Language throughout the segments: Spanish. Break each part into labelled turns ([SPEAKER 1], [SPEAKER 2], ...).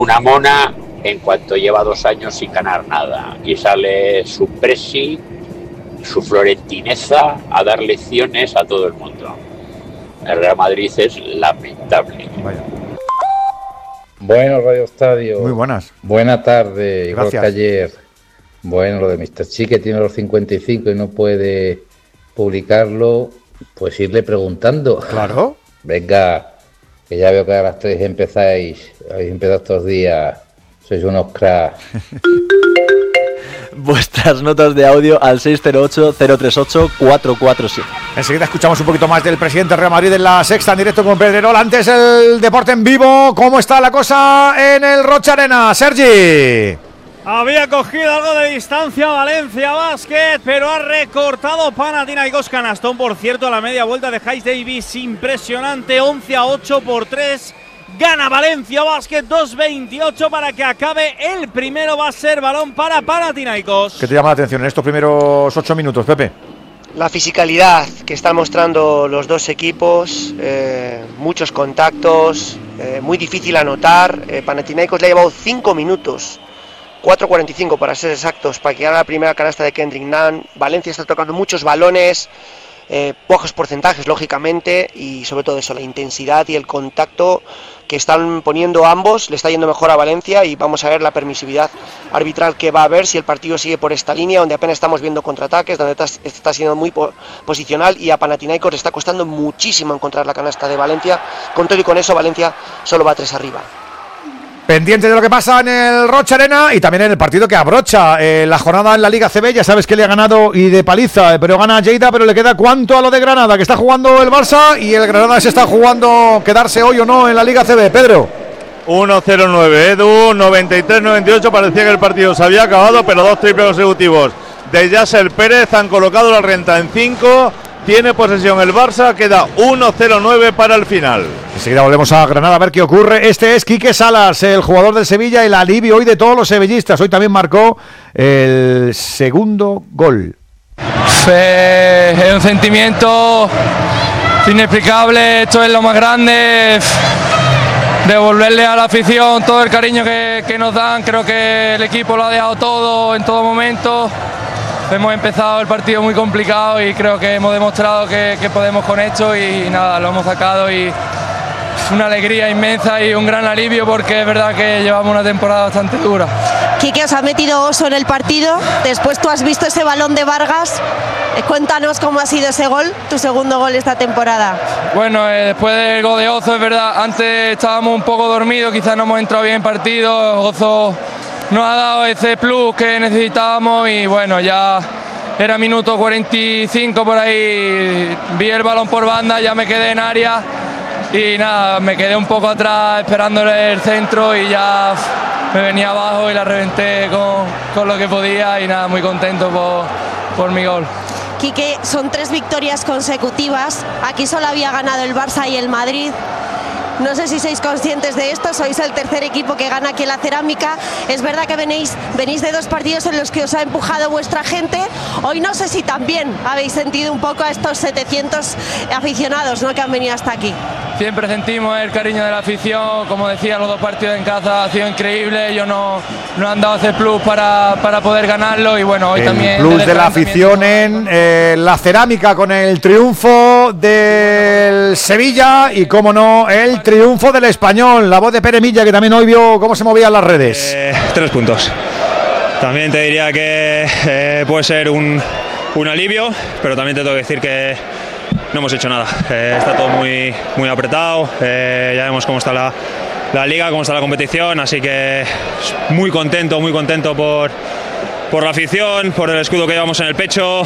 [SPEAKER 1] Una mona en cuanto lleva 2 años sin ganar nada y sale su presi, su florentineza a dar lecciones a todo el mundo. El Real Madrid es lamentable.
[SPEAKER 2] Vaya.
[SPEAKER 3] Bueno, Radio Estadio.
[SPEAKER 2] Muy buenas.
[SPEAKER 3] Buena tarde, igual
[SPEAKER 2] Gracias.
[SPEAKER 3] que ayer. Bueno, lo de Mr. Chi, que tiene los 55 y no puede publicarlo, pues irle preguntando.
[SPEAKER 2] Claro.
[SPEAKER 3] Venga, que ya veo que a las 3 habéis empezado estos días. Sois unos cracks.
[SPEAKER 4] Vuestras notas de audio al 608-038-447.
[SPEAKER 2] Enseguida escuchamos un poquito más del presidente del Real Madrid en la Sexta en directo con Pedrerol. Antes el deporte en vivo. ¿Cómo está la cosa en el Rocha Arena, Sergi?
[SPEAKER 5] Había cogido algo de distancia Valencia Basket, pero ha recortado Panathinaikos. Canastón, por cierto, a la media vuelta de Hayes Davis. Impresionante, 11-8 por 3. Gana Valencia Basket, 2-28 para que acabe el primero. Va a ser balón para Panathinaikos.
[SPEAKER 2] ¿Qué te llama la atención en estos primeros 8 minutos, Pepe?
[SPEAKER 6] La fisicalidad que están mostrando los dos equipos, muchos contactos, muy difícil anotar. Panathinaikos le ha llevado 5 minutos, 4:45 para ser exactos, para llegar a la primera canasta de Kendrick Nunn. Valencia está tocando muchos balones, pocos porcentajes lógicamente, y sobre todo eso, la intensidad y el contacto que están poniendo ambos. Le está yendo mejor a Valencia y vamos a ver la permisividad arbitral que va a haber si el partido sigue por esta línea, donde apenas estamos viendo contraataques, donde está siendo muy posicional, y a Panathinaikos le está costando muchísimo encontrar la canasta de Valencia. Con todo y con eso, Valencia solo va 3 arriba.
[SPEAKER 2] Pendiente de lo que pasa en el Rocha Arena y también en el partido que abrocha la jornada en la Liga CB. Ya sabes que le ha ganado y de paliza, pero gana Lleida, pero le queda cuánto a lo de Granada, que está jugando el Barça, y el Granada se está jugando quedarse hoy o no en la Liga CB. Pedro.
[SPEAKER 7] 1-0-9, Edu, 93-98, parecía que el partido se había acabado, pero 2 triples consecutivos de Yasser Pérez han colocado la renta en 5. Tiene posesión el Barça, queda 1-0-9 para el final.
[SPEAKER 2] Enseguida volvemos a Granada a ver qué ocurre. Este es Quique Salas, el jugador del Sevilla, el alivio hoy de todos los sevillistas. Hoy también marcó el segundo gol.
[SPEAKER 8] Es un sentimiento inexplicable, esto es lo más grande. Devolverle a la afición todo el cariño que nos dan. Creo que el equipo lo ha dejado todo en todo momento. Hemos empezado el partido muy complicado y creo que hemos demostrado que podemos con esto, y nada, lo hemos sacado, y una alegría inmensa y un gran alivio, porque es verdad que llevamos una temporada bastante dura.
[SPEAKER 9] Quique, os ha metido Oso en el partido, después tú has visto ese balón de Vargas. Cuéntanos cómo ha sido ese gol, tu segundo gol esta temporada.
[SPEAKER 8] Bueno, después del gol de Ozo, es verdad, antes estábamos un poco dormidos, quizás no hemos entrado bien en partido. Ozo nos ha dado ese plus que necesitábamos, y bueno, ya era minuto 45 por ahí, vi el balón por banda, ya me quedé en área y nada, me quedé un poco atrás esperándole el centro y ya me venía abajo y la reventé con lo que podía, y nada, muy contento por mi gol.
[SPEAKER 9] Quique, son 3 victorias consecutivas, aquí solo había ganado el Barça y el Madrid. No sé si sois conscientes de esto, sois el tercer equipo que gana aquí en la Cerámica. Es verdad que venís de 2 partidos en los que os ha empujado vuestra gente. Hoy no sé si también habéis sentido un poco a estos 700 aficionados, ¿no?, que han venido hasta aquí.
[SPEAKER 8] Siempre sentimos el cariño de la afición, como decía, los 2 partidos en casa ha sido increíble. Ellos no han dado ese plus para poder ganarlo, y bueno, hoy
[SPEAKER 2] el
[SPEAKER 8] también...
[SPEAKER 2] El plus de la afición en la Cerámica, con el triunfo del Sevilla y, como no, el triunfo del Español. La voz de Pere Milla, que también hoy vio cómo se movían las redes.
[SPEAKER 10] 3 puntos. También te diría que puede ser un alivio, pero también te tengo que decir que no hemos hecho nada. Está todo muy apretado. Ya vemos cómo está la liga, cómo está la competición, así que muy contento por la afición, por el escudo que llevamos en el pecho.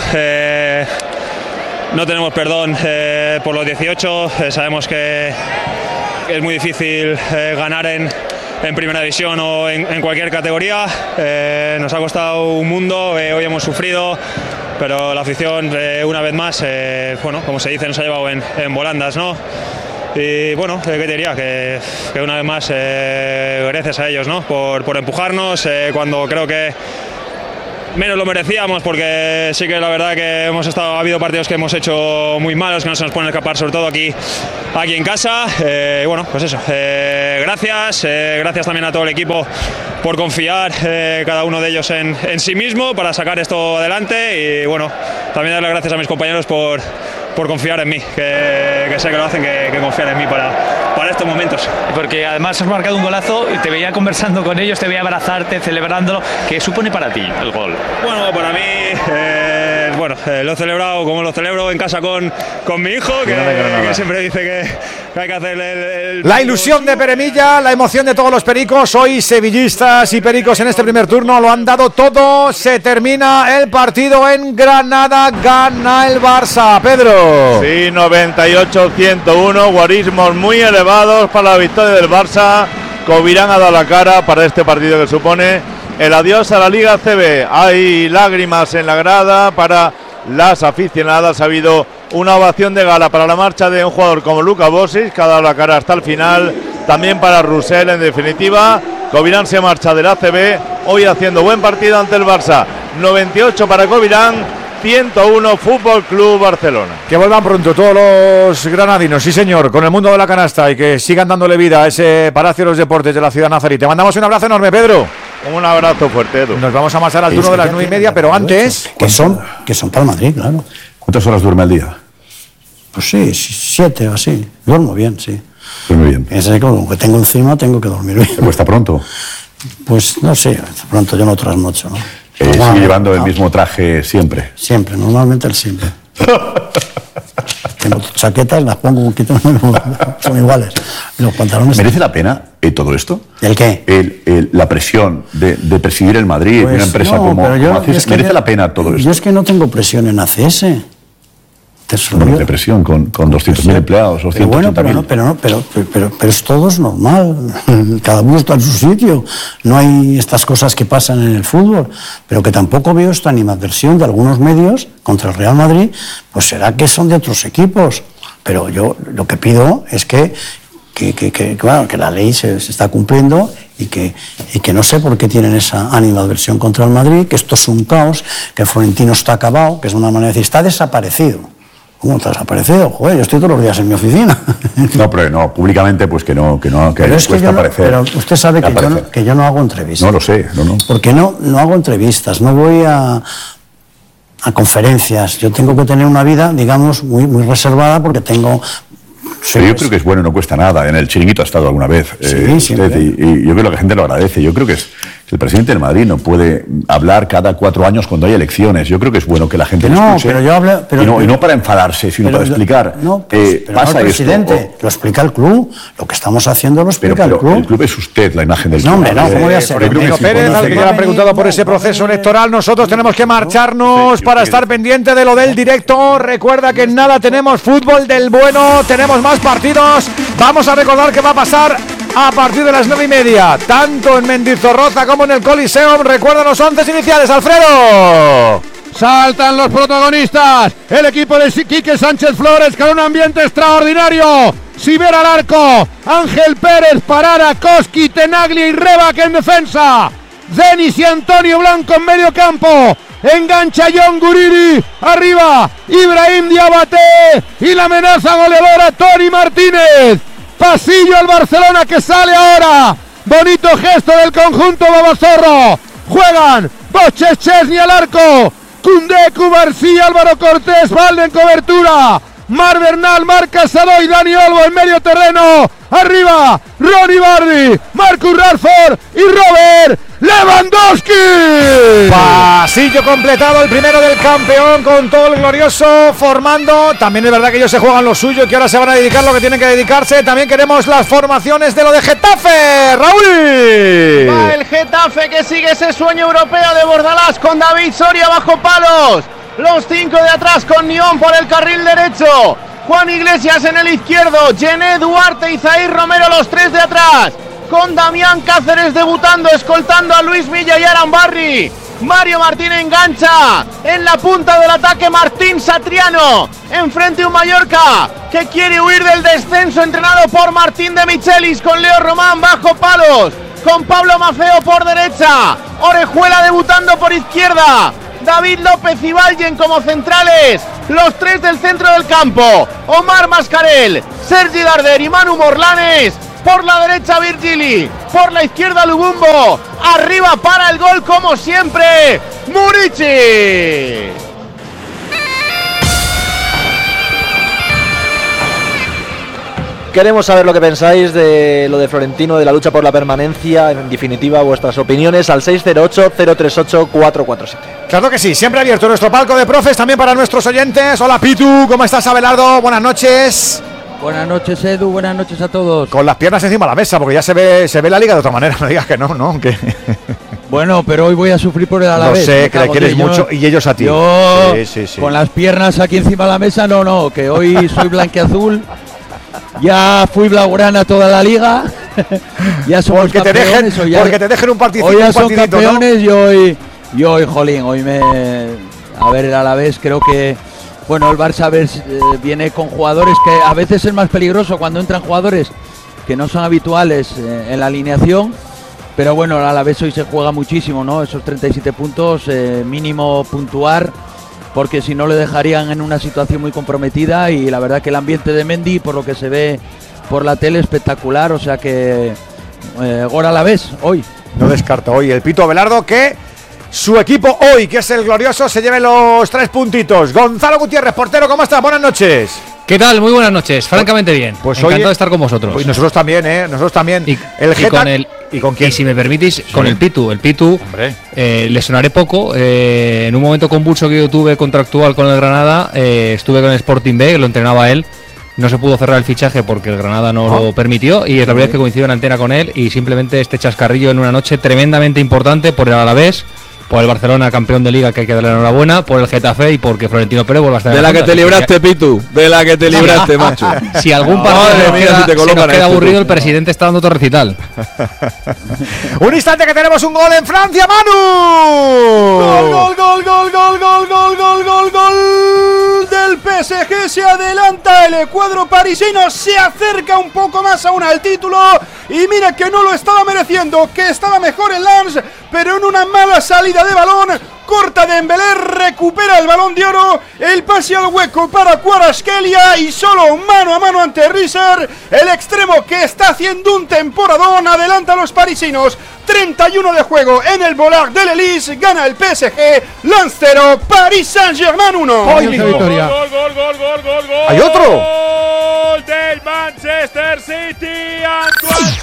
[SPEAKER 10] No tenemos perdón por los 18. Sabemos que es muy difícil ganar en primera división o en cualquier categoría. Nos ha costado un mundo, hoy hemos sufrido, pero la afición, una vez más, bueno, como se dice, nos ha llevado en volandas, ¿no? Y bueno, ¿qué te diría? Que una vez más, gracias a ellos, ¿no?, por empujarnos cuando creo que menos lo merecíamos, porque sí que la verdad que ha habido partidos que hemos hecho muy malos, que no se nos pueden escapar, sobre todo aquí en casa. Bueno, pues eso, gracias también a todo el equipo por confiar cada uno de ellos en sí mismo para sacar esto adelante y bueno, también dar las gracias a mis compañeros por confiar en mí, que sé que lo hacen, que confían en mí para estos momentos.
[SPEAKER 11] Porque además has marcado un golazo y te veía conversando con ellos, te veía abrazarte, celebrándolo. ¿Qué supone para ti el gol?
[SPEAKER 10] Bueno, para mí, lo he celebrado como lo celebro en casa con mi hijo, que siempre dice que hay que hacer
[SPEAKER 2] la ilusión de Peremilla, la emoción de todos los pericos. Hoy sevillistas y pericos en este primer turno lo han dado todo. Se termina el partido en Granada, gana el Barça. Pedro.
[SPEAKER 7] Sí, 98-101, guarismos muy elevados para la victoria del Barça. Covirán ha dado la cara para este partido que supone el adiós a la Liga ACB. Hay lágrimas en la grada para las aficionadas. Ha habido una ovación de gala para la marcha de un jugador como Luka Bosic, que ha dado la cara hasta el final. También para Roussel, en definitiva. Covirán se marcha del ACB, hoy haciendo buen partido ante el Barça. 98 para Covirán, 101 Fútbol Club Barcelona. Que vuelvan pronto todos los granadinos, sí señor, con el mundo de la canasta y que sigan dándole vida a ese Palacio de los Deportes de la ciudad nazarí. Te mandamos un abrazo enorme, Pedro. Un abrazo fuerte, Edu. Nos vamos a marchar al turno de las 9:30, pero antes...
[SPEAKER 12] Que son para el Madrid, claro.
[SPEAKER 13] ¿Cuántas horas duerme al día?
[SPEAKER 12] Pues sí, 7 o así. Duermo bien, sí.
[SPEAKER 13] Duerme bien.
[SPEAKER 12] Piensa que como que tengo encima, tengo que dormir bien.
[SPEAKER 13] ¿Te cuesta pronto?
[SPEAKER 12] Pues no sé, pronto yo no trasnocho, ¿no?
[SPEAKER 13] Sigue llevando el mismo traje siempre.
[SPEAKER 12] Siempre, normalmente el siempre. Tengo chaquetas, las pongo un poquito, son iguales. Los pantalones.
[SPEAKER 13] ¿Merece la pena todo esto?
[SPEAKER 12] ¿El qué?
[SPEAKER 13] La presión de presidir el Madrid, pues una empresa como ACS. ¿Merece la pena todo esto?
[SPEAKER 12] Yo es que no tengo presión en ACS.
[SPEAKER 13] Bueno, de presión con 200.000 empleados, 280.000.
[SPEAKER 12] Pero es todo es normal. Cada uno está en su sitio. No hay estas cosas que pasan en el fútbol. Pero que tampoco veo esta animadversión de algunos medios contra el Real Madrid. Pues será que son de otros equipos. Pero yo lo que pido es que la ley se está cumpliendo y que no sé por qué tienen esa animadversión contra el Madrid, que esto es un caos, que el Florentino está acabado, que es una manera de decir, está desaparecido. ¿Cómo te has aparecido? Joder, yo estoy todos los días en mi oficina.
[SPEAKER 13] No, pero no, públicamente pues que
[SPEAKER 12] pero es que yo aparecer. Pero usted sabe que yo no hago entrevistas.
[SPEAKER 13] No lo sé, no.
[SPEAKER 12] Porque no hago entrevistas, no voy a conferencias. Yo tengo que tener una vida, digamos, muy reservada porque tengo...
[SPEAKER 13] Pero yo creo que es bueno, no cuesta nada. En el Chiringuito ha estado alguna vez usted, y yo creo que la gente lo agradece. Yo creo que el presidente del Madrid no puede hablar cada 4 años cuando hay elecciones. Yo creo que es bueno que la gente lo escuche.
[SPEAKER 12] Pero yo hablo,
[SPEAKER 13] y no para enfadarse, sino para explicar.
[SPEAKER 12] Pasa el presidente esto, lo explica el club. Lo que estamos haciendo lo explica el club.
[SPEAKER 13] El club es usted, la imagen del club.
[SPEAKER 12] No, hombre, no, ¿cómo voy a ser?
[SPEAKER 2] Pérez, al que le ha preguntado por ese proceso electoral. Nosotros tenemos que marcharnos para estar pendiente de lo del directo. Recuerda que en nada tenemos fútbol del bueno, tenemos más partidos. Vamos a recordar qué va a pasar a partir de las 9:30, tanto en Mendizorroza como en el Coliseum. Recuerda los 11 iniciales, Alfredo.
[SPEAKER 14] Saltan los protagonistas. El equipo de Quique Sánchez Flores con un ambiente extraordinario. Sibera al arco. Ángel Pérez, Parada, Koski, Tenaglia y Rebac en defensa. Denis y Antonio Blanco en medio campo. Engancha John Guriri. Arriba Ibrahim Diabaté. Y la amenaza goleadora Toni Martínez. Pasillo al Barcelona que sale ahora. Bonito gesto del conjunto Babazorro. Juegan Boches Chesney al arco. Koundé, Cubarsí, Álvaro Cortés, Valde en cobertura. Mar Bernal, Marc Casado y Dani Olmo en medio terreno. Arriba, Ronnie Bardi, Marcus Rashford y Robert Lewandowski.
[SPEAKER 2] Pasillo completado, el primero del campeón con todo el glorioso formando. También es verdad que ellos se juegan lo suyo y que ahora se van a dedicar lo que tienen que dedicarse. También queremos las formaciones de lo de Getafe. Raúl.
[SPEAKER 15] Va el Getafe que sigue ese sueño europeo de Bordalás con David Soria bajo palos. Los 5 de atrás con Nión por el carril derecho. Juan Iglesias en el izquierdo. Gené, Duarte y Zair Romero los 3 de atrás. Con Damián Cáceres debutando, escoltando a Luis Villa y Arambarri. Mario Martín engancha. En la punta del ataque Martín Satriano. Enfrente un Mallorca que quiere huir del descenso, entrenado por Martín de Michelis con Leo Román bajo palos. Con Pablo Mafeo por derecha. Orejuela debutando por izquierda. David López y Vallen como centrales, los 3 del centro del campo, Omar Mascarel, Sergi Darder y Manu Morlanes, por la derecha Virgili, por la izquierda Lubumbo, arriba para el gol como siempre, Murici.
[SPEAKER 4] Queremos saber lo que pensáis de lo de Florentino, de la lucha por la permanencia, en definitiva vuestras opiniones al 608-038-447.
[SPEAKER 2] Claro que sí, siempre abierto nuestro palco de profes también para nuestros oyentes. Hola Pitu, ¿cómo estás, Abelardo? Buenas noches.
[SPEAKER 16] Buenas noches, Edu, buenas noches a todos.
[SPEAKER 2] Con las piernas encima de la mesa, porque ya se ve la liga de otra manera, no digas que no, que...
[SPEAKER 16] Bueno, pero hoy voy a sufrir por el Alavés.
[SPEAKER 2] No sé, que le quieres mucho y ellos a ti.
[SPEAKER 16] Yo,
[SPEAKER 2] sí.
[SPEAKER 16] con las piernas aquí encima de la mesa, no, que hoy soy blanquiazul. Ya fui blaugrana toda la liga. Ya somos
[SPEAKER 2] porque
[SPEAKER 16] campeones.
[SPEAKER 2] Porque te dejen un partidito.
[SPEAKER 16] Hoy ya son campeones, ¿no? y hoy, jolín, a ver, el Alavés creo que... Bueno, el Barça viene con jugadores que a veces es más peligroso cuando entran jugadores que no son habituales en la alineación. Pero bueno, el Alavés hoy se juega muchísimo, ¿no? Esos 37 puntos, mínimo puntuar, porque si no le dejarían en una situación muy comprometida. Y la verdad que el ambiente de Mendy, por lo que se ve por la tele, espectacular. O sea que gol Alavés hoy.
[SPEAKER 2] No descarto hoy el Pito Abelardo que su equipo hoy, que es el glorioso, se lleve los 3 puntitos. Gonzalo Gutiérrez, portero, ¿cómo estás? Buenas noches.
[SPEAKER 17] ¿Qué tal? Muy buenas noches, francamente bien.
[SPEAKER 2] Pues
[SPEAKER 17] encantado de estar con vosotros.
[SPEAKER 2] Y nosotros también, Nosotros también.
[SPEAKER 17] ¿Y con quién? Y si me permitís, con el Pitu. El Pitu, le sonaré poco. En un momento convulso que yo tuve contractual con el Granada, estuve con el Sporting B, que lo entrenaba él. No se pudo cerrar el fichaje porque el Granada no lo permitió. Y es la primera vez que coincido en antena con él. Y simplemente este chascarrillo en una noche tremendamente importante por el Alavés, por el Barcelona, campeón de Liga, que hay que darle la enhorabuena, por el Getafe y porque Florentino Pérez vuelve a estar
[SPEAKER 4] de la que te libraste, Pitu, de la que te libraste, macho.
[SPEAKER 17] Si algún partido se nos queda aburrido, el presidente está dando otro recital.
[SPEAKER 2] Un instante que tenemos un gol en Francia, Manu.
[SPEAKER 18] Gol del PSG, se adelanta el cuadro parisino, se acerca un poco más aún al título y mira que no lo estaba mereciendo, que estaba mejor en Lens, pero en una mala salida de balón, corta Dembélé, recupera el Balón de Oro, el pase al hueco para Kvaratskhelia y solo mano a mano ante Risser, el extremo que está haciendo un temporadón, adelanta a los parisinos. 31 de juego en el Bollard de l'Elysée, gana el PSG, Lens 0, Paris Saint-Germain 1.
[SPEAKER 2] Gol. ¿Hay otro?
[SPEAKER 7] Gol del Manchester City, Antoine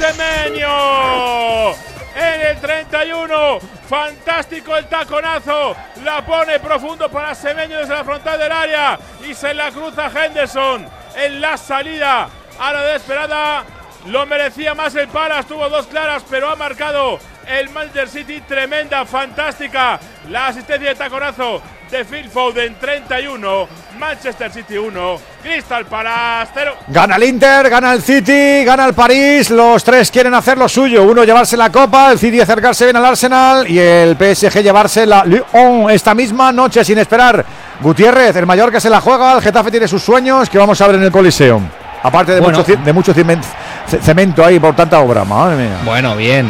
[SPEAKER 7] Semenyo. En el 31, fantástico el taconazo, la pone profundo para Semenyo desde la frontal del área y se la cruza Henderson en la salida a la desesperada. Lo merecía más el Palace, tuvo 2 claras, pero ha marcado el Manchester City, tremenda, fantástica la asistencia de taconazo de Phil Foden. 31, Manchester City 1, Crystal Palace 0.
[SPEAKER 2] Gana el Inter, gana el City, gana el París, los 3 quieren hacer lo suyo, uno llevarse la Copa, el City acercarse bien al Arsenal y el PSG llevarse la Lyon esta misma noche sin esperar. Gutiérrez, el Mallorca se la juega, el Getafe tiene sus sueños que vamos a ver en el Coliseo. Aparte de mucho cemento ahí por tanta obra, madre mía.
[SPEAKER 17] Bueno, bien,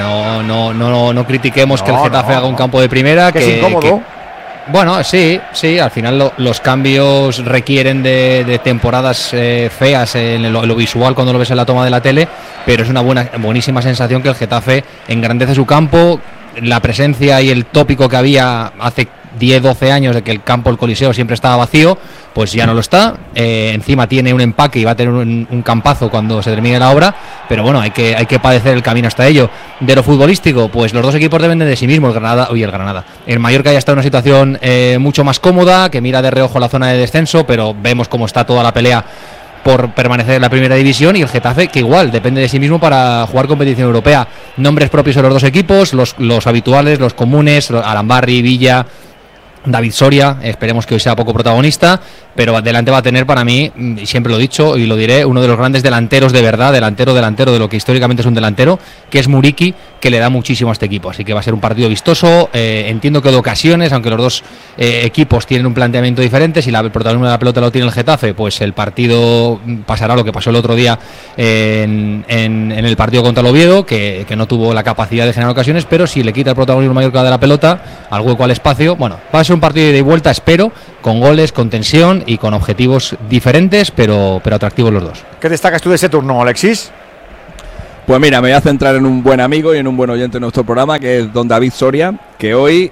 [SPEAKER 17] no critiquemos que el Getafe haga un campo de primera.
[SPEAKER 2] Que es incómodo.
[SPEAKER 17] Bueno, sí, al final los cambios requieren de temporadas feas en lo visual cuando lo ves en la toma de la tele, pero es una buenísima sensación que el Getafe engrandece su campo, la presencia y el tópico que había hace 10-12 años de que el campo, el Coliseo siempre estaba vacío, pues ya no lo está. Encima tiene un empaque y va a tener un campazo cuando se termine la obra, pero bueno, hay que padecer el camino hasta ello. De lo futbolístico, pues los dos equipos dependen de sí mismos. El Mallorca ya está en una situación mucho más cómoda, que mira de reojo la zona de descenso, pero vemos cómo está toda la pelea por permanecer en la primera división, y el Getafe, que igual depende de sí mismo para jugar competición europea. Nombres propios de los dos equipos, los habituales, los comunes, Arambarri, Villa, David Soria, esperemos que hoy sea poco protagonista, pero adelante va a tener, para mí, y siempre lo he dicho y lo diré, uno de los grandes delanteros de verdad, delantero de lo que históricamente es un delantero, que es Muriqui, que le da muchísimo a este equipo, así que va a ser un partido vistoso. Entiendo que de ocasiones, aunque los dos equipos tienen un planteamiento diferente, si el protagonismo de la pelota lo tiene el Getafe, pues el partido pasará lo que pasó el otro día en el partido contra el Oviedo, que no tuvo la capacidad de generar ocasiones, pero si le quita el protagonismo Mallorca de la pelota, al hueco, al espacio, bueno, va a ser un partido de ida y vuelta, espero, con goles, con tensión y con objetivos diferentes, pero atractivos los dos.
[SPEAKER 2] ¿Qué destacas tú de ese turno, Alexis?
[SPEAKER 19] Pues mira, me voy a centrar en un buen amigo y en un buen oyente de nuestro programa, que es don David Soria, que hoy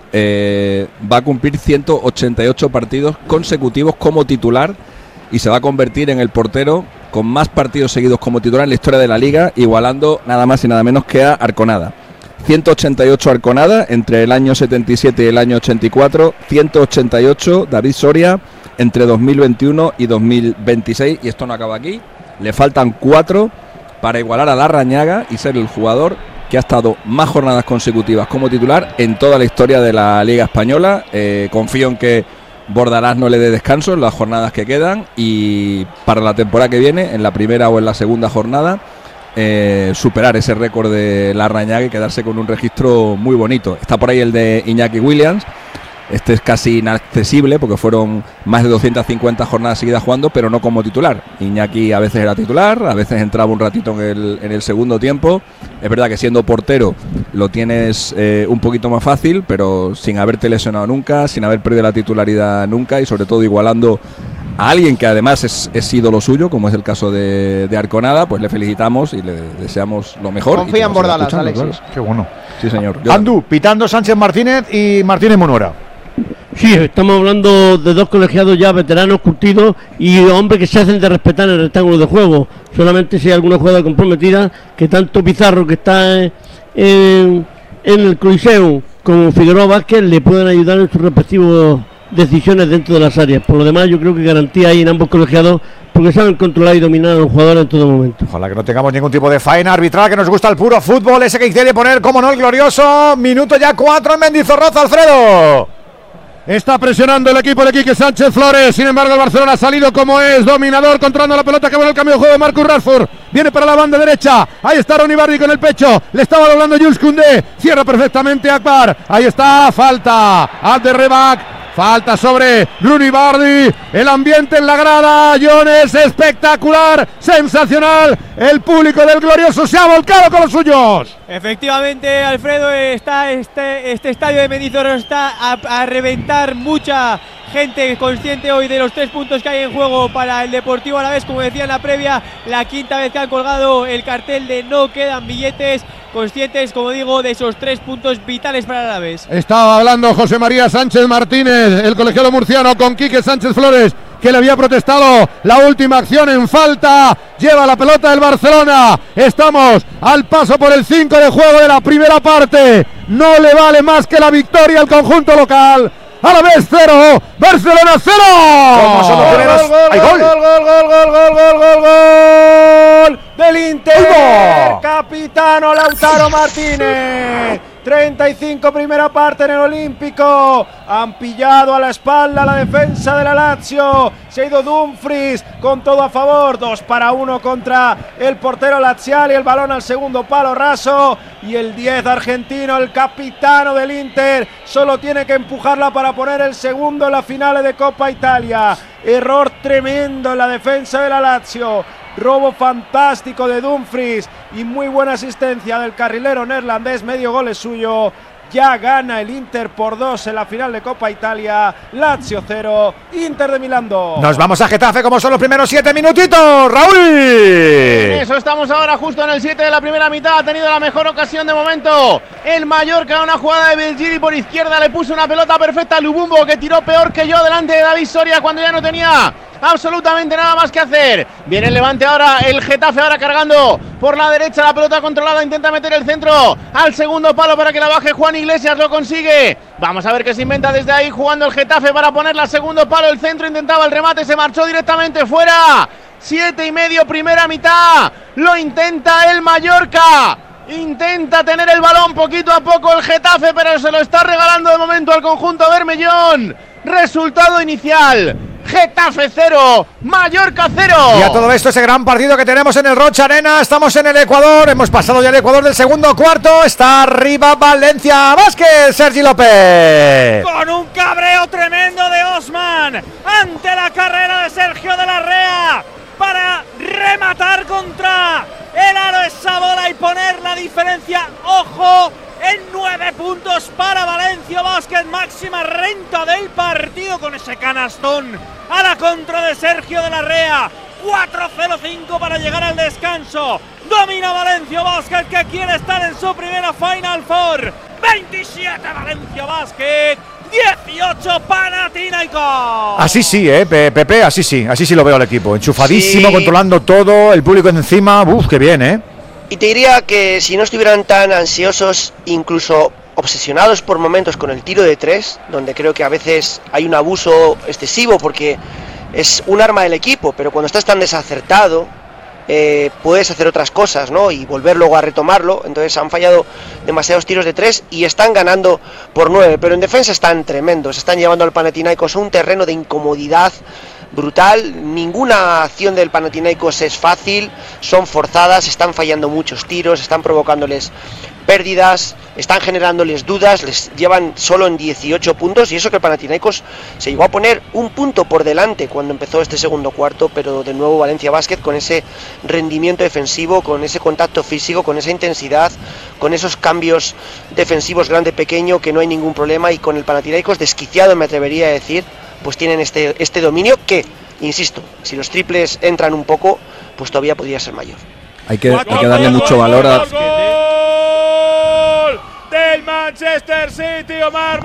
[SPEAKER 19] va a cumplir 188 partidos consecutivos como titular y se va a convertir en el portero con más partidos seguidos como titular en la historia de la Liga, igualando nada más y nada menos que a Arconada. 188 Arconada entre el año 77 y el año 84, 188 David Soria entre 2021 y 2026, y esto no acaba aquí, le faltan 4 para igualar a Larrañaga y ser el jugador que ha estado más jornadas consecutivas como titular en toda la historia de la Liga Española. Confío en que Bordalás no le dé descanso en las jornadas que quedan y para la temporada que viene, en la primera o en la segunda jornada, superar ese récord de Larrañaga y quedarse con un registro muy bonito. Está por ahí el de Iñaki Williams. Este es casi inaccesible porque fueron más de 250 jornadas seguidas jugando, pero no como titular. Iñaki a veces era titular, a veces entraba un ratito en el segundo tiempo. Es verdad que siendo portero lo tienes un poquito más fácil, pero sin haberte lesionado nunca, sin haber perdido la titularidad nunca y sobre todo igualando a alguien que además es ídolo suyo, como es el caso de Arconada, pues le felicitamos y le deseamos lo mejor.
[SPEAKER 15] Confía en Bordalás, Alexis.
[SPEAKER 2] Claro. Qué bueno.
[SPEAKER 19] Sí, señor.
[SPEAKER 2] Andú, pitando Sánchez Martínez y Martínez Monora.
[SPEAKER 20] Sí, estamos hablando de dos colegiados ya veteranos, curtidos y hombres que se hacen de respetar en el rectángulo de juego. Solamente si hay alguna jugada comprometida, que tanto Pizarro, que está en el Coliseo, como Figueroa Vázquez, le pueden ayudar en sus respectivas decisiones dentro de las áreas. Por lo demás, yo creo que garantía hay en ambos colegiados, porque saben controlar y dominar a los jugadores en todo momento.
[SPEAKER 2] Ojalá que no tengamos ningún tipo de faena arbitral, que nos gusta el puro fútbol, ese que quiere poner, como no, el glorioso minuto ya 4 en Mendizorroza, Alfredo.
[SPEAKER 14] Está presionando el equipo de Quique Sánchez Flores. Sin embargo, el Barcelona ha salido como es, dominador, controlando la pelota, que va en el cambio de juego de Marcus Rashford. Viene para la banda derecha. Ahí está Ronny Bardi con el pecho. Le estaba doblando Jules Koundé. Cierra perfectamente Akbar. Ahí está, falta. Alderreback. Falta sobre Ronny Bardi. El ambiente en la grada, Jones, espectacular, sensacional. El público del glorioso se ha volcado con los suyos.
[SPEAKER 5] Efectivamente, Alfredo, está este estadio de Mendizorroza está a reventar. Mucha gente consciente hoy de los 3 puntos que hay en juego para el Deportivo Alavés. Como decía en la previa, la quinta vez que han colgado el cartel de no quedan billetes. Conscientes, como digo, de esos 3 puntos vitales para el Alavés.
[SPEAKER 14] Estaba hablando José María Sánchez Martínez, el colegiado murciano, con Quique Sánchez Flores, que le había protestado la última acción en falta. Lleva la pelota del Barcelona. Estamos al paso por el 5 de juego de la primera parte. No le vale más que la victoria al conjunto local. Alavés 0, Barcelona 0.
[SPEAKER 2] Como son los primeros, hay gol.
[SPEAKER 18] Gol del Inter. Capitano Lautaro Martínez. 35 primera parte en el Olímpico. Han pillado a la espalda la defensa de la Lazio. Se ha ido Dumfries con todo a favor. 2-1 contra el portero laziale. El balón al segundo palo raso. Y el 10 argentino, el capitano del Inter, solo tiene que empujarla para poner el segundo en la finale de Coppa Italia. Error tremendo en la defensa de la Lazio. Robo fantástico de Dumfries y muy buena asistencia del carrilero neerlandés. Medio gol es suyo. Ya gana el Inter por 2 en la final de Coppa Italia. Lazio 0, Inter de Milán 2.
[SPEAKER 2] Nos vamos a Getafe, como son los primeros 7 minutitos, Raúl.
[SPEAKER 15] Eso estamos ahora justo en el 7 de la primera mitad. Ha tenido la mejor ocasión de momento el Mallorca, una jugada de Belgiri por izquierda. Le puso una pelota perfecta a Lubumbo, que tiró peor que yo delante de David Soria cuando ya no tenía absolutamente nada más que hacer. Viene el Levante ahora, el Getafe ahora cargando por la derecha, la pelota controlada, intenta meter el centro al segundo palo para que la baje Juan Iglesias, lo consigue. Vamos a ver qué se inventa desde ahí, jugando el Getafe para ponerla al segundo palo, el centro, intentaba el remate, se marchó directamente fuera. 7:30 primera mitad, lo intenta el Mallorca. Intenta tener el balón poquito a poco el Getafe, pero se lo está regalando de momento al conjunto bermellón. Resultado inicial: Getafe 0, Mallorca 0.
[SPEAKER 2] Y a todo esto, ese gran partido que tenemos en el Rocha Arena. Estamos en el Ecuador, hemos pasado ya el Ecuador del segundo cuarto. Está arriba Valencia Vázquez, Sergi López.
[SPEAKER 5] Con un cabreo tremendo de Osman ante la carrera de Sergio de la Rea para rematar contra el aro esa bola y poner la diferencia. ¡Ojo! En 9 puntos para Valencia Vázquez, máxima renta del partido con ese canastón a la contra de Sergio de la Rea. 4:05 para llegar al descanso. Domina Valencia Basket, que quiere estar en su primera Final Four. 27 Valencia Basket, 18 Panathinaikos.
[SPEAKER 2] Así sí, Pepe, así sí lo veo al equipo. Enchufadísimo,
[SPEAKER 6] Sí.
[SPEAKER 2] controlando todo, el público encima. Uf, qué bien,
[SPEAKER 6] Y te diría que si no estuvieran tan ansiosos, incluso obsesionados por momentos con el tiro de tres, donde creo que a veces hay un abuso excesivo porque es un arma del equipo, pero cuando estás tan desacertado, puedes hacer otras cosas, ¿no? Y volver luego a retomarlo. Entonces han fallado demasiados tiros de tres y están ganando por 9, pero en defensa están tremendos, están llevando al Panathinaikos a un terreno de incomodidad brutal. Ninguna acción del Panathinaikos es fácil, son forzadas, están fallando muchos tiros, están provocándoles pérdidas, están generándoles dudas, les llevan solo en 18 puntos, y eso que el Panathinaikos se llegó a poner un punto por delante cuando empezó este segundo cuarto, pero de nuevo Valencia Basket con ese rendimiento defensivo, con ese contacto físico, con esa intensidad, con esos cambios defensivos grande-pequeño, que no hay ningún problema, y con el Panathinaikos desquiciado, me atrevería a decir, pues tienen este dominio que, insisto, si los triples entran un poco, pues todavía podría ser mayor.
[SPEAKER 19] Hay que darle mucho valor a...
[SPEAKER 7] del Manchester City, Omar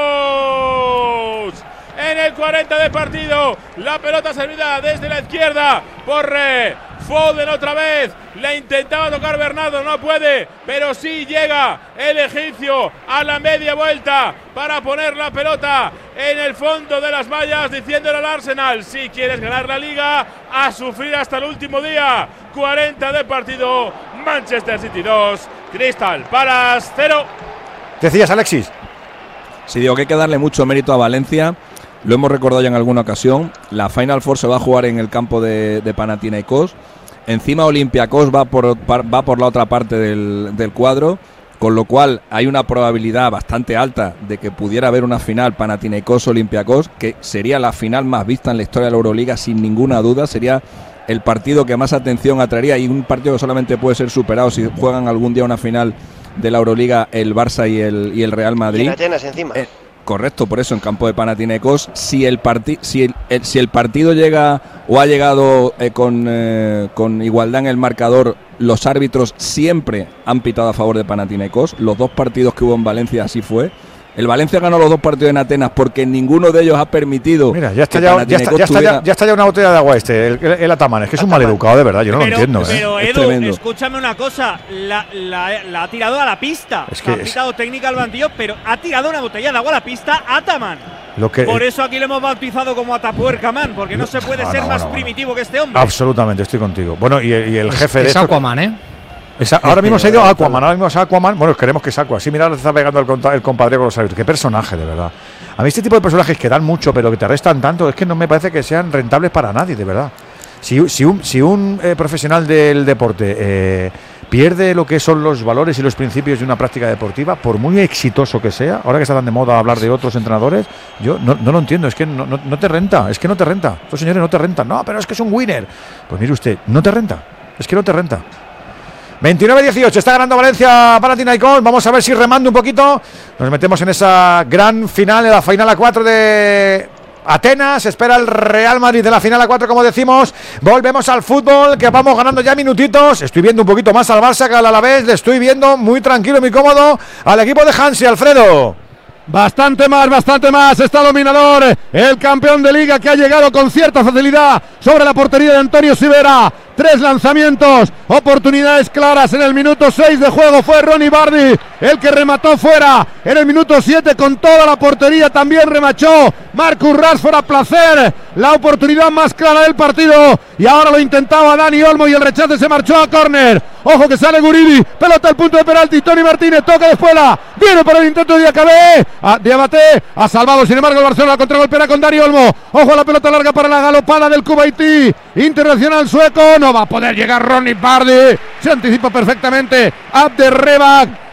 [SPEAKER 7] Marmoush. En el 40 de partido, la pelota servida desde la izquierda por Foden otra vez. Le intentaba tocar Bernardo, no puede, pero sí llega el egipcio a la media vuelta para poner la pelota en el fondo de las vallas, diciéndole al Arsenal: si quieres ganar la liga, a sufrir hasta el último día. 40 de partido, Manchester City 2, Crystal Palace 0.
[SPEAKER 2] Decías, Alexis.
[SPEAKER 19] Sí, digo que hay que darle mucho mérito a Valencia. Lo hemos recordado ya en alguna ocasión. La Final Four se va a jugar en el campo de Panathinaikos. Encima Olympiacos va por la otra parte del cuadro, con lo cual hay una probabilidad bastante alta de que pudiera haber una final Panathinaikos-Olympiacos, que sería la final más vista en la historia de la Euroliga, sin ninguna duda. Sería el partido que más atención atraería, y un partido que solamente puede ser superado si juegan algún día una final de la Euroliga el Barça y el Real Madrid.
[SPEAKER 6] Y en Atenas encima.
[SPEAKER 19] Correcto, por eso en campo de Panathinaikos. Si el partido llega o ha llegado con igualdad en el marcador, los árbitros siempre han pitado a favor de Panathinaikos. Los dos partidos que hubo en Valencia así fue. El Valencia ganó los dos partidos en Atenas porque ninguno de ellos ha permitido.
[SPEAKER 2] Mira, ya está ya una botella de agua el Ataman. Es que es un maleducado, de verdad, yo no lo entiendo.
[SPEAKER 5] Pero Edu, escúchame una cosa, la ha tirado a la pista.
[SPEAKER 2] Es que
[SPEAKER 5] ha pitado técnica al banquillo, pero ha tirado una botella de agua a la pista Ataman. Por eso aquí lo hemos bautizado como Atapuercaman, porque no se puede ser más primitivo que este hombre.
[SPEAKER 2] Absolutamente, estoy contigo. Bueno, y el jefe de
[SPEAKER 17] es Aquaman,
[SPEAKER 2] ahora mismo se ha ido a Aquaman, ahora mismo es Aquaman. Bueno, queremos que es Aqua. Sí, mira, le está pegando el compadre con los árbitros. Qué personaje, de verdad. A mí este tipo de personajes que dan mucho, pero que te restan tanto, es que no me parece que sean rentables para nadie, de verdad. Si un profesional del deporte pierde lo que son los valores y los principios de una práctica deportiva, por muy exitoso que sea, ahora que está tan de moda hablar de otros entrenadores, yo no lo entiendo. Es que no te renta, es que no te renta. Estos señores no te rentan. No, pero es que es un winner. Pues mire usted, no te renta. Es que no te renta. 29-18, está ganando Valencia Panathinaikos. Vamos a ver si remando un poquito nos metemos en esa gran final, en la final a 4 de Atenas. Espera el Real Madrid de la final a 4, como decimos. Volvemos al fútbol, que vamos ganando ya minutitos. Estoy viendo un poquito más al Barça que al Alavés. Le estoy viendo muy tranquilo, muy cómodo al equipo de Hansi, Alfredo.
[SPEAKER 14] Bastante más, está dominador el campeón de liga, que ha llegado con cierta facilidad sobre la portería de Antonio Sivera. 3 lanzamientos, oportunidades claras en el minuto 6 de juego. Fue Ronnie Bardi el que remató fuera. En el minuto 7 con toda la portería también remachó Marcus Rashford a placer. La oportunidad más clara del partido, y ahora lo intentaba Dani Olmo y el rechace se marchó a córner. Ojo que sale Guridi, pelota al punto de penalti. Tony Martínez toca de espuela, viene para el intento de Diabaté, ha salvado sin embargo el Barcelona. Contragolpea con Dani Olmo. Ojo a la pelota larga para la galopada del Kuwaití internacional sueco. No va a poder llegar Ronnie Bardi, se anticipa perfectamente Abderrebak.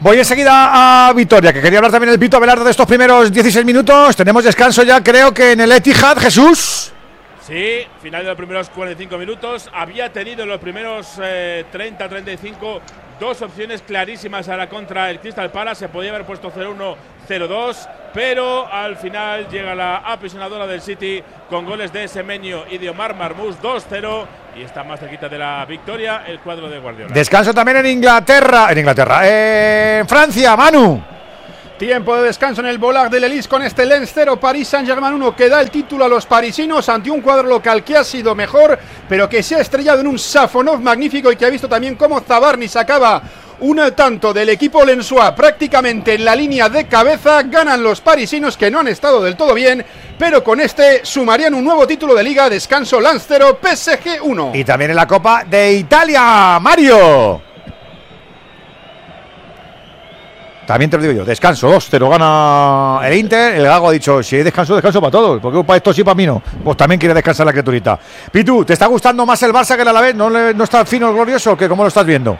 [SPEAKER 2] Voy enseguida a Vitoria, que quería hablar también el Pito Abelardo de estos primeros 16 minutos. Tenemos descanso ya, creo que en el Etihad, Jesús.
[SPEAKER 1] Sí, final de los primeros 45 minutos. Había tenido en los primeros 30-35 dos opciones clarísimas a la contra el Crystal Palace. Se podía haber puesto 0-1, 0-2, pero al final llega la aprisionadora del City con goles de Semenyo y de Omar Marmoush, 2-0, y está más cerquita de la victoria el cuadro de Guardiola.
[SPEAKER 2] Descanso también en Francia, Manu.
[SPEAKER 18] Tiempo de descanso en el Bollard de l'Elysée con este Lens 0, Paris Saint-Germain 1, que da el título a los parisinos ante un cuadro local que ha sido mejor, pero que se ha estrellado en un Safonov magnífico y que ha visto también cómo Zabarni sacaba un tanto del equipo lensois prácticamente en la línea de cabeza. Ganan los parisinos, que no han estado del todo bien, pero con este sumarían un nuevo título de liga. Descanso, Lens 0, PSG 1.
[SPEAKER 2] Y también en la Copa de Italia, Mario. También te lo digo yo, descanso, 2-0 gana el Inter. El Gago ha dicho, si hay descanso, descanso para todos, porque para esto sí, para mí no. Pues también quiere descansar la criaturita. Pitu, ¿te está gustando más el Barça que el Alavés? ¿No está fino el glorioso? ¿Cómo lo estás viendo?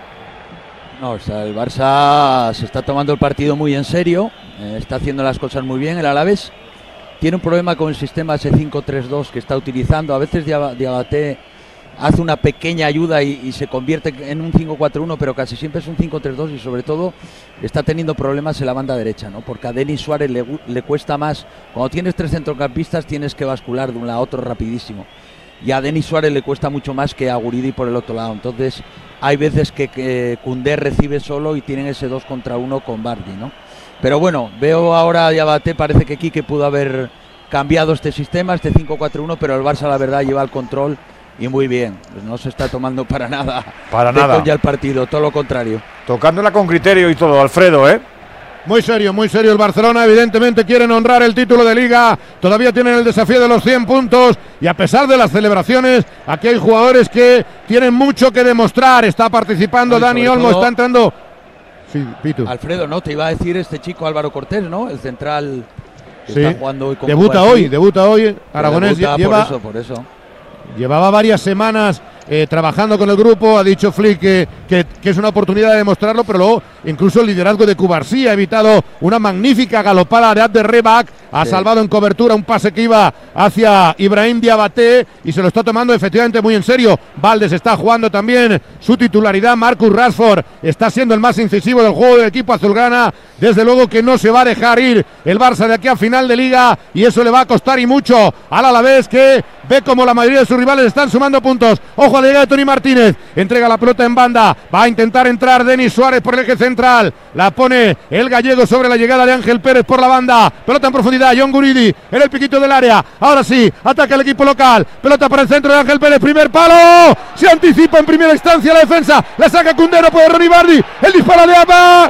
[SPEAKER 16] No, o sea, el Barça se está tomando el partido muy en serio, está haciendo las cosas muy bien. El Alavés tiene un problema con el sistema ese 5-3-2 que está utilizando. A veces Diabaté hace una pequeña ayuda y se convierte en un 5-4-1, pero casi siempre es un 5-3-2, y sobre todo está teniendo problemas en la banda derecha, ¿no? Porque a Denis Suárez le cuesta más. Cuando tienes tres centrocampistas tienes que bascular de un lado a otro rapidísimo, y a Denis Suárez le cuesta mucho más que a Guridi por el otro lado. Entonces hay veces que Koundé recibe solo y tienen ese 2 contra 1 con Vardy, ¿no? Pero bueno, veo ahora a Diabaté, parece que Quique pudo haber cambiado este sistema, este 5-4-1, pero el Barça la verdad lleva el control y muy bien, pues no se está tomando para nada ya el partido, todo lo contrario.
[SPEAKER 2] Tocándola con criterio y todo, Alfredo, ¿eh?
[SPEAKER 14] Muy serio el Barcelona, evidentemente quieren honrar el título de Liga, todavía tienen el desafío de los 100 puntos, y a pesar de las celebraciones, aquí hay jugadores que tienen mucho que demostrar. Está participando Dani Olmo, está entrando... Sí, Pitu.
[SPEAKER 16] Alfredo, no, te iba a decir este chico Álvaro Cortés, ¿no? El central que está jugando hoy con
[SPEAKER 14] debuta hoy, Aragonés lleva...
[SPEAKER 16] Por eso.
[SPEAKER 14] Llevaba varias semanas trabajando con el grupo, ha dicho Flick que es una oportunidad de demostrarlo, pero luego incluso el liderazgo de Cubarsí ha evitado una magnífica galopada de Abder Rebak, ha salvado en cobertura un pase que iba hacia Ibrahim Diabaté y se lo está tomando efectivamente muy en serio. Valdes está jugando también su titularidad, Marcus Rashford está siendo el más incisivo del juego del equipo azulgrana. Desde luego que no se va a dejar ir el Barça de aquí a final de Liga, y eso le va a costar y mucho al Alavés, que ve como la mayoría de sus rivales están sumando puntos. Ojo a la llegada de Toni Martínez, entrega la pelota en banda, va a intentar entrar Denis Suárez por el eje central, la pone el gallego sobre la llegada de Ángel Pérez por la banda, pelota en profundidad, John Guridi en el piquito del área, ahora sí, ataca el equipo local, pelota para el centro de Ángel Pérez, primer palo, se anticipa en primera instancia la defensa, la saca Koundé, no puede Ronnie Vardy, el disparo de Abba,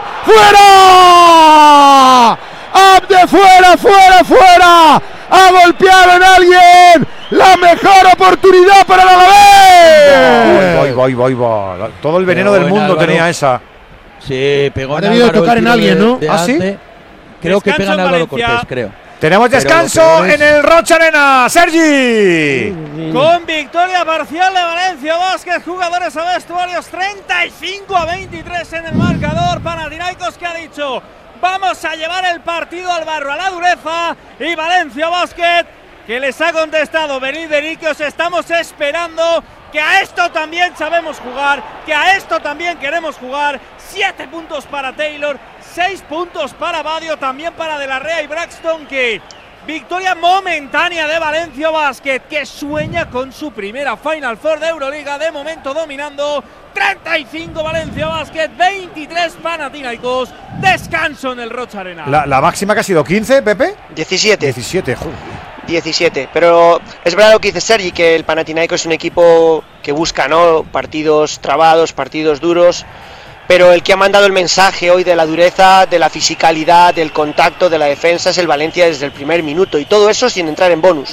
[SPEAKER 14] ¡fuera! Abde fuera, ha golpeado en alguien, la mejor oportunidad para el Alavés.
[SPEAKER 2] Voy. Todo el veneno del mundo
[SPEAKER 16] Álvaro
[SPEAKER 2] tenía esa.
[SPEAKER 16] Sí, pegó
[SPEAKER 14] ha debido tocar en alguien, ¿no?
[SPEAKER 2] ¿Ah, sí?
[SPEAKER 16] Creo que pega en Álvaro Cortés, creo.
[SPEAKER 2] Tenemos descanso en el Rocha Arena, Sergi.
[SPEAKER 5] Con victoria parcial de Valencia Basket, jugadores a vestuarios, 35-23 en el marcador. Panathinaikos, que ha dicho: vamos a llevar el partido al barro, a la dureza. Y Valencia Basket, que les ha contestado: venid de aquí, que os estamos esperando, que a esto también sabemos jugar, que a esto también queremos jugar. 7 puntos para Taylor, 6 puntos para Badio, también para De la Rea y Braxton Kidd. Victoria momentánea de Valencia Basket, que sueña con su primera Final Four de Euroliga, de momento dominando. 35 Valencia Basket, 23 Panathinaikos. Descanso en el Rocha Arena.
[SPEAKER 2] La máxima que ha sido 15, Pepe.
[SPEAKER 6] 17,
[SPEAKER 2] joder.
[SPEAKER 6] 17, pero es verdad lo que dice Sergi, que el Panathinaikos es un equipo que busca, ¿no?, partidos trabados, partidos duros, pero el que ha mandado el mensaje hoy de la dureza, de la fisicalidad, del contacto, de la defensa, es el Valencia desde el primer minuto, y todo eso sin entrar en bonus.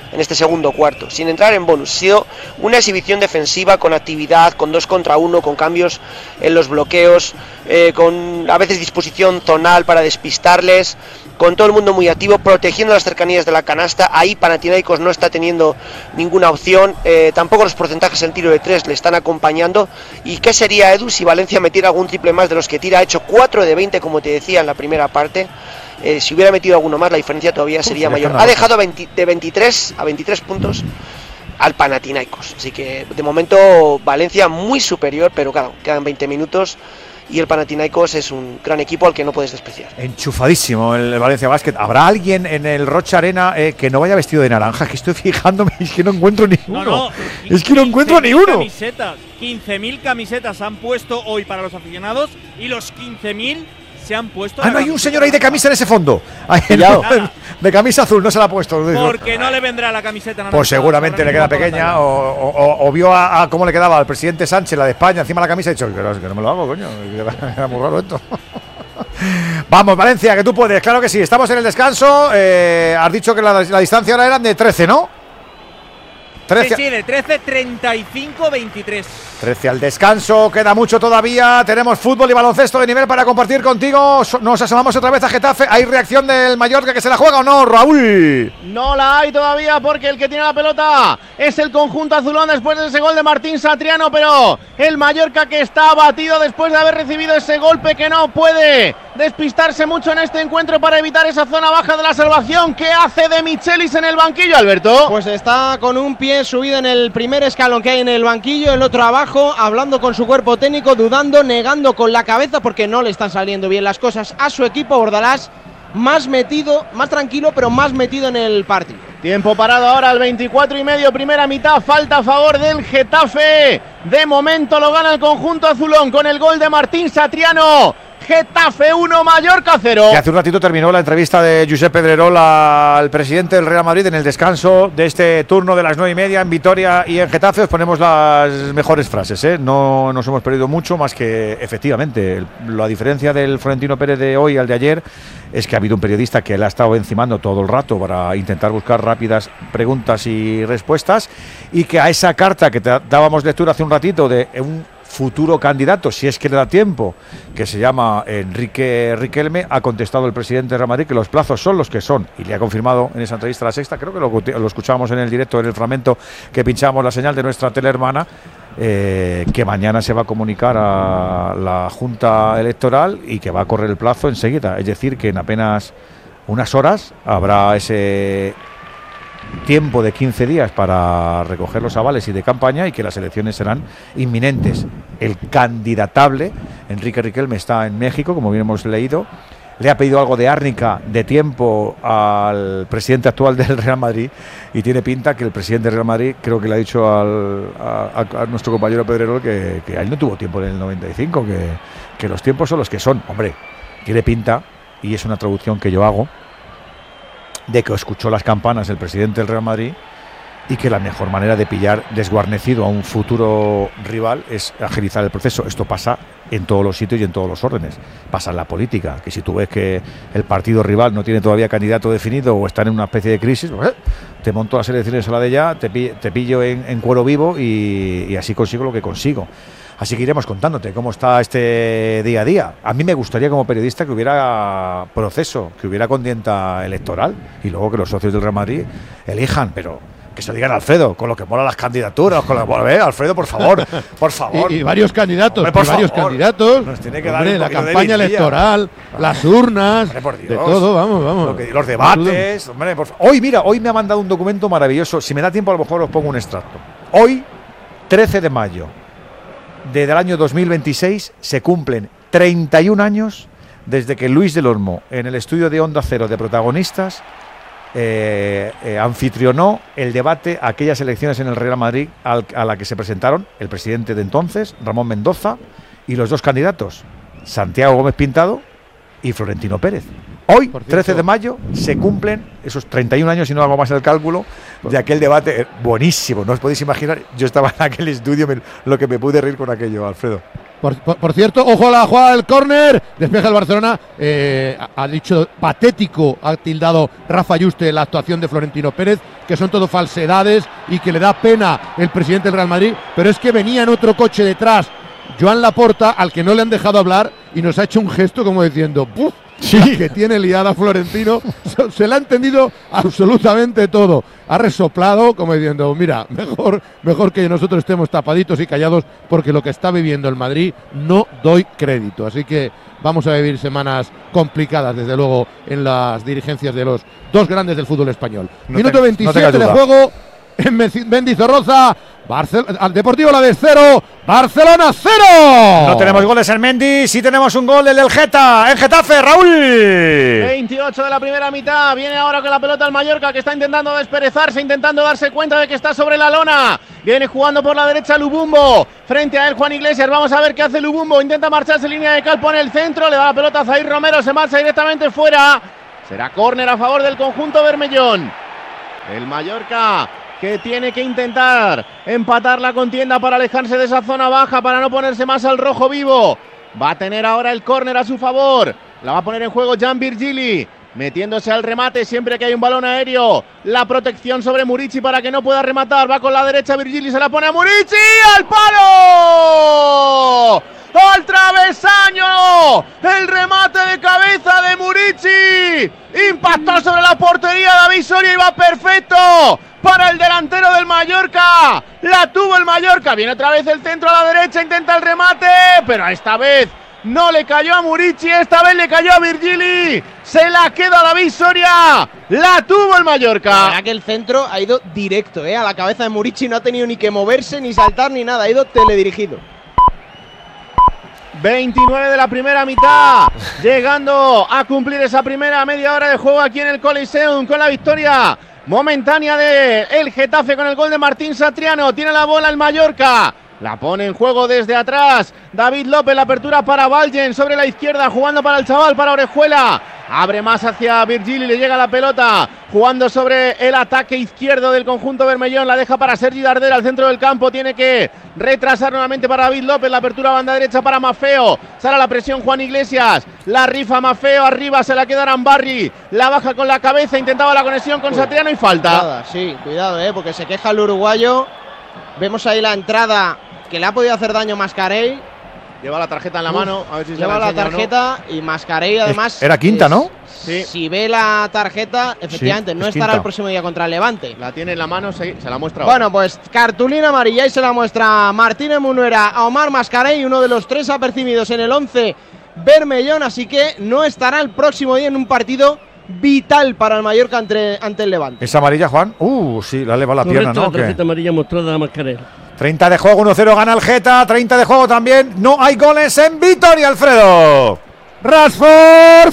[SPEAKER 6] en este segundo cuarto, sin entrar en bonus. Ha sido una exhibición defensiva con actividad, con 2 contra 1, con cambios en los bloqueos, con a veces disposición zonal para despistarles, con todo el mundo muy activo, protegiendo las cercanías de la canasta. Ahí Panathinaikos no está teniendo ninguna opción, tampoco los porcentajes en tiro de 3 le están acompañando. ¿Y qué sería, Edu, si Valencia metiera algún triple más de los que tira? Ha hecho 4 de 20, como te decía, en la primera parte. Si hubiera metido alguno más, la diferencia todavía sería mayor. Ha dejado de 23 a 23 puntos al Panathinaikos, así que de momento Valencia muy superior, pero claro, quedan 20 minutos y el Panathinaikos es un gran equipo al que no puedes despreciar.
[SPEAKER 2] Enchufadísimo el Valencia Basket. ¿Habrá alguien en el Rocha Arena que no vaya vestido de naranja? Que estoy fijándome y es que no encuentro ni uno. Es que no encuentro ni uno.
[SPEAKER 5] 15.000 camisetas han puesto hoy para los aficionados y los 15.000 se han puesto.
[SPEAKER 2] No hay un señor ahí de camisa en ese fondo. De camisa azul, no se la ha puesto.
[SPEAKER 5] Porque no le vendrá la camiseta naranja.
[SPEAKER 2] Pues seguramente le queda pequeña o vio a cómo le quedaba al presidente Sánchez, la de España, encima de la camisa y ha dicho que no me lo hago, coño. Era muy raro esto. Vamos, Valencia, que tú puedes. Claro que sí, estamos en el descanso. Has dicho que la distancia ahora eran de 13, ¿no? 13.
[SPEAKER 5] Sí, de 13, 35, 23.
[SPEAKER 2] 13 al descanso, queda mucho todavía. Tenemos fútbol y baloncesto de nivel para compartir contigo. Nos asomamos otra vez a Getafe. ¿Hay reacción del Mallorca que se la juega o no, Raúl?
[SPEAKER 15] No la hay todavía porque el que tiene la pelota es el conjunto azulón después de ese gol de Martín Satriano, pero el Mallorca que está abatido después de haber recibido ese golpe, que no puede despistarse mucho en este encuentro para evitar esa zona baja de la salvación. ¿Qué hace de Michelis en el banquillo, Alberto?
[SPEAKER 21] Pues está con un pie subido en el primer escalón que hay en el banquillo, el otro abajo, hablando con su cuerpo técnico, dudando, negando con la cabeza porque no le están saliendo bien las cosas a su equipo. Bordalás más metido, más tranquilo, pero más metido en el partido.
[SPEAKER 15] Tiempo parado ahora al 24,5, primera mitad, falta a favor del Getafe. De momento lo gana el conjunto azulón con el gol de Martín Satriano. Getafe 1, Mallorca 0.
[SPEAKER 2] Que hace un ratito terminó la entrevista de Josep Pedrerol al presidente del Real Madrid en el descanso de este turno de las 9:30 en Vitoria y en Getafe. Os ponemos las mejores frases, ¿eh? No nos hemos perdido mucho, más que efectivamente la diferencia del Florentino Pérez de hoy al de ayer es que ha habido un periodista que le ha estado encimando todo el rato para intentar buscar rápidas preguntas y respuestas, y que a esa carta que te dábamos lectura hace un ratito de un futuro candidato, si es que le da tiempo, que se llama Enrique Riquelme, ha contestado el presidente de Real Madrid que los plazos son los que son, y le ha confirmado en esa entrevista a La Sexta, creo que lo escuchábamos en el directo, en el fragmento que pinchábamos la señal de nuestra tele hermana, que mañana se va a comunicar a la Junta Electoral y que va a correr el plazo enseguida, es decir, que en apenas unas horas habrá ese tiempo de 15 días para recoger los avales y de campaña, y que las elecciones serán inminentes. El candidatable, Enrique Riquelme, está en México, como bien hemos leído. Le ha pedido algo de árnica, de tiempo al presidente actual del Real Madrid, y tiene pinta que el presidente del Real Madrid, creo que le ha dicho a nuestro compañero Pedrerol que a él no tuvo tiempo en el 95, que los tiempos son los que son. Hombre, tiene pinta, y es una traducción que yo hago, de que escuchó las campanas el presidente del Real Madrid y que la mejor manera de pillar desguarnecido a un futuro rival es agilizar el proceso. Esto pasa en todos los sitios y en todos los órdenes. Pasa en la política, que si tú ves que el partido rival no tiene todavía candidato definido o está en una especie de crisis, pues, te monto las elecciones a la de ya, te pillo en cuero vivo y así consigo lo que consigo. Así que iremos contándote cómo está este día a día. A mí me gustaría como periodista que hubiera proceso, que hubiera contienda electoral y luego que los socios del Real Madrid elijan, pero que se lo digan a Alfredo, con lo que mola las candidaturas, con lo que Alfredo, por favor, por favor.
[SPEAKER 14] Y varios candidatos,
[SPEAKER 2] hombre,
[SPEAKER 14] varios candidatos.
[SPEAKER 2] Nos tiene que dar
[SPEAKER 14] hombre, la campaña electoral, las urnas, hombre, por Dios, de todo, vamos.
[SPEAKER 2] Los debates, hombre, por favor. Hoy me ha mandado un documento maravilloso. Si me da tiempo, a lo mejor os pongo un extracto. Hoy, 13 de mayo del año 2026, se cumplen 31 años desde que Luis del Olmo, en el estudio de Onda Cero de Protagonistas, anfitrionó el debate a aquellas elecciones en el Real Madrid a la que se presentaron el presidente de entonces, Ramón Mendoza, y los dos candidatos, Santiago Gómez Pintado y Florentino Pérez. Hoy, 13 de mayo, se cumplen esos 31 años, si no hago más el cálculo, de aquel debate buenísimo. No os podéis imaginar, yo estaba en aquel estudio, lo que me pude reír con aquello, Alfredo.
[SPEAKER 14] Por cierto, ojo a la jugada del córner, despeja el Barcelona, ha dicho patético, ha tildado Rafa Yuste la actuación de Florentino Pérez, que son todo falsedades y que le da pena el presidente del Real Madrid, pero es que venía en otro coche detrás Joan Laporta, al que no le han dejado hablar, y nos ha hecho un gesto como diciendo ¡puf! Sí, que tiene liada Florentino, se le ha entendido absolutamente todo. Ha resoplado como diciendo, mira, mejor que nosotros estemos tapaditos y callados, porque lo que está viviendo el Madrid no doy crédito. Así que vamos a vivir semanas complicadas, desde luego, en las dirigencias de los dos grandes del fútbol español. Minuto 27 de juego en Mendizorroza. Deportivo Alavés 0, Barcelona 0.
[SPEAKER 2] No tenemos goles en Mendy, sí tenemos un gol, el del Geta, en Getafe, Raúl.
[SPEAKER 15] 28 de la primera mitad, viene ahora con la pelota el Mallorca, que está intentando desperezarse, intentando darse cuenta de que está sobre la lona. Viene jugando por la derecha Lubumbo, frente a él Juan Iglesias, vamos a ver qué hace Lubumbo, intenta marcharse en línea de campo en el centro, le da la pelota a Zair Romero, se marcha directamente fuera. Será córner a favor del conjunto bermellón. El Mallorca, que tiene que intentar empatar la contienda para alejarse de esa zona baja, para no ponerse más al rojo vivo. Va a tener ahora el córner a su favor. La va a poner en juego Jan Virgili, metiéndose al remate siempre que hay un balón aéreo. La protección sobre Murici para que no pueda rematar. Va con la derecha Virgili, se la pone a Murici. ¡Al palo! ¡Al travesaño! El remate de cabeza de Murici. Impactó sobre la portería David Soria y va perfecto para el delantero del Mallorca. La tuvo el Mallorca. Viene otra vez el centro a la derecha, intenta el remate, pero esta vez no le cayó a Murici, esta vez le cayó a Virgili. Se la queda David Soria. La tuvo el Mallorca.
[SPEAKER 3] La verdad que el centro ha ido directo, a la cabeza de Murici, no ha tenido ni que moverse, ni saltar, ni nada, ha ido teledirigido.
[SPEAKER 15] 29 de la primera mitad, llegando a cumplir esa primera media hora de juego aquí en el Coliseum, con la victoria momentánea de el Getafe con el gol de Martín Satriano. Tiene la bola el Mallorca, la pone en juego desde atrás David López, la apertura para Valgen sobre la izquierda, jugando para el chaval, para Orejuela. Abre más hacia Virgili, le llega la pelota, jugando sobre el ataque izquierdo del conjunto bermellón, la deja para Sergi Darder al centro del campo, tiene que retrasar nuevamente para David López, la apertura a banda derecha para Maffeo, sale a la presión Juan Iglesias, la rifa Maffeo, arriba se la queda Arambarri, la baja con la cabeza, intentaba la conexión con Satriano y falta.
[SPEAKER 3] Sí, cuidado, porque se queja el uruguayo. Vemos ahí la entrada que le ha podido hacer daño Mascarell.
[SPEAKER 15] Lleva la tarjeta en la mano, a ver si
[SPEAKER 3] lleva la tarjeta, ¿no? Y Mascarell además
[SPEAKER 2] era quinta, ¿no?
[SPEAKER 3] Sí. Si ve la tarjeta, efectivamente, sí, no estará quinta el próximo día contra el Levante.
[SPEAKER 15] La tiene en la mano, se la muestra.
[SPEAKER 3] Bueno, pues cartulina amarilla y se la muestra Martínez Munuera a Omar Mascarell, uno de los tres apercibidos en el 11 bermellón, así que no estará el próximo día en un partido vital para el Mallorca ante el Levante.
[SPEAKER 2] ¿Es amarilla, Juan? Sí, le ha elevado la pierna, ¿no?
[SPEAKER 20] La tarjeta amarilla mostrada a Mascarell.
[SPEAKER 2] 30 de juego, 1-0 gana el Geta, 30 de juego también, no hay goles en Vitoria, Alfredo.
[SPEAKER 14] Rashford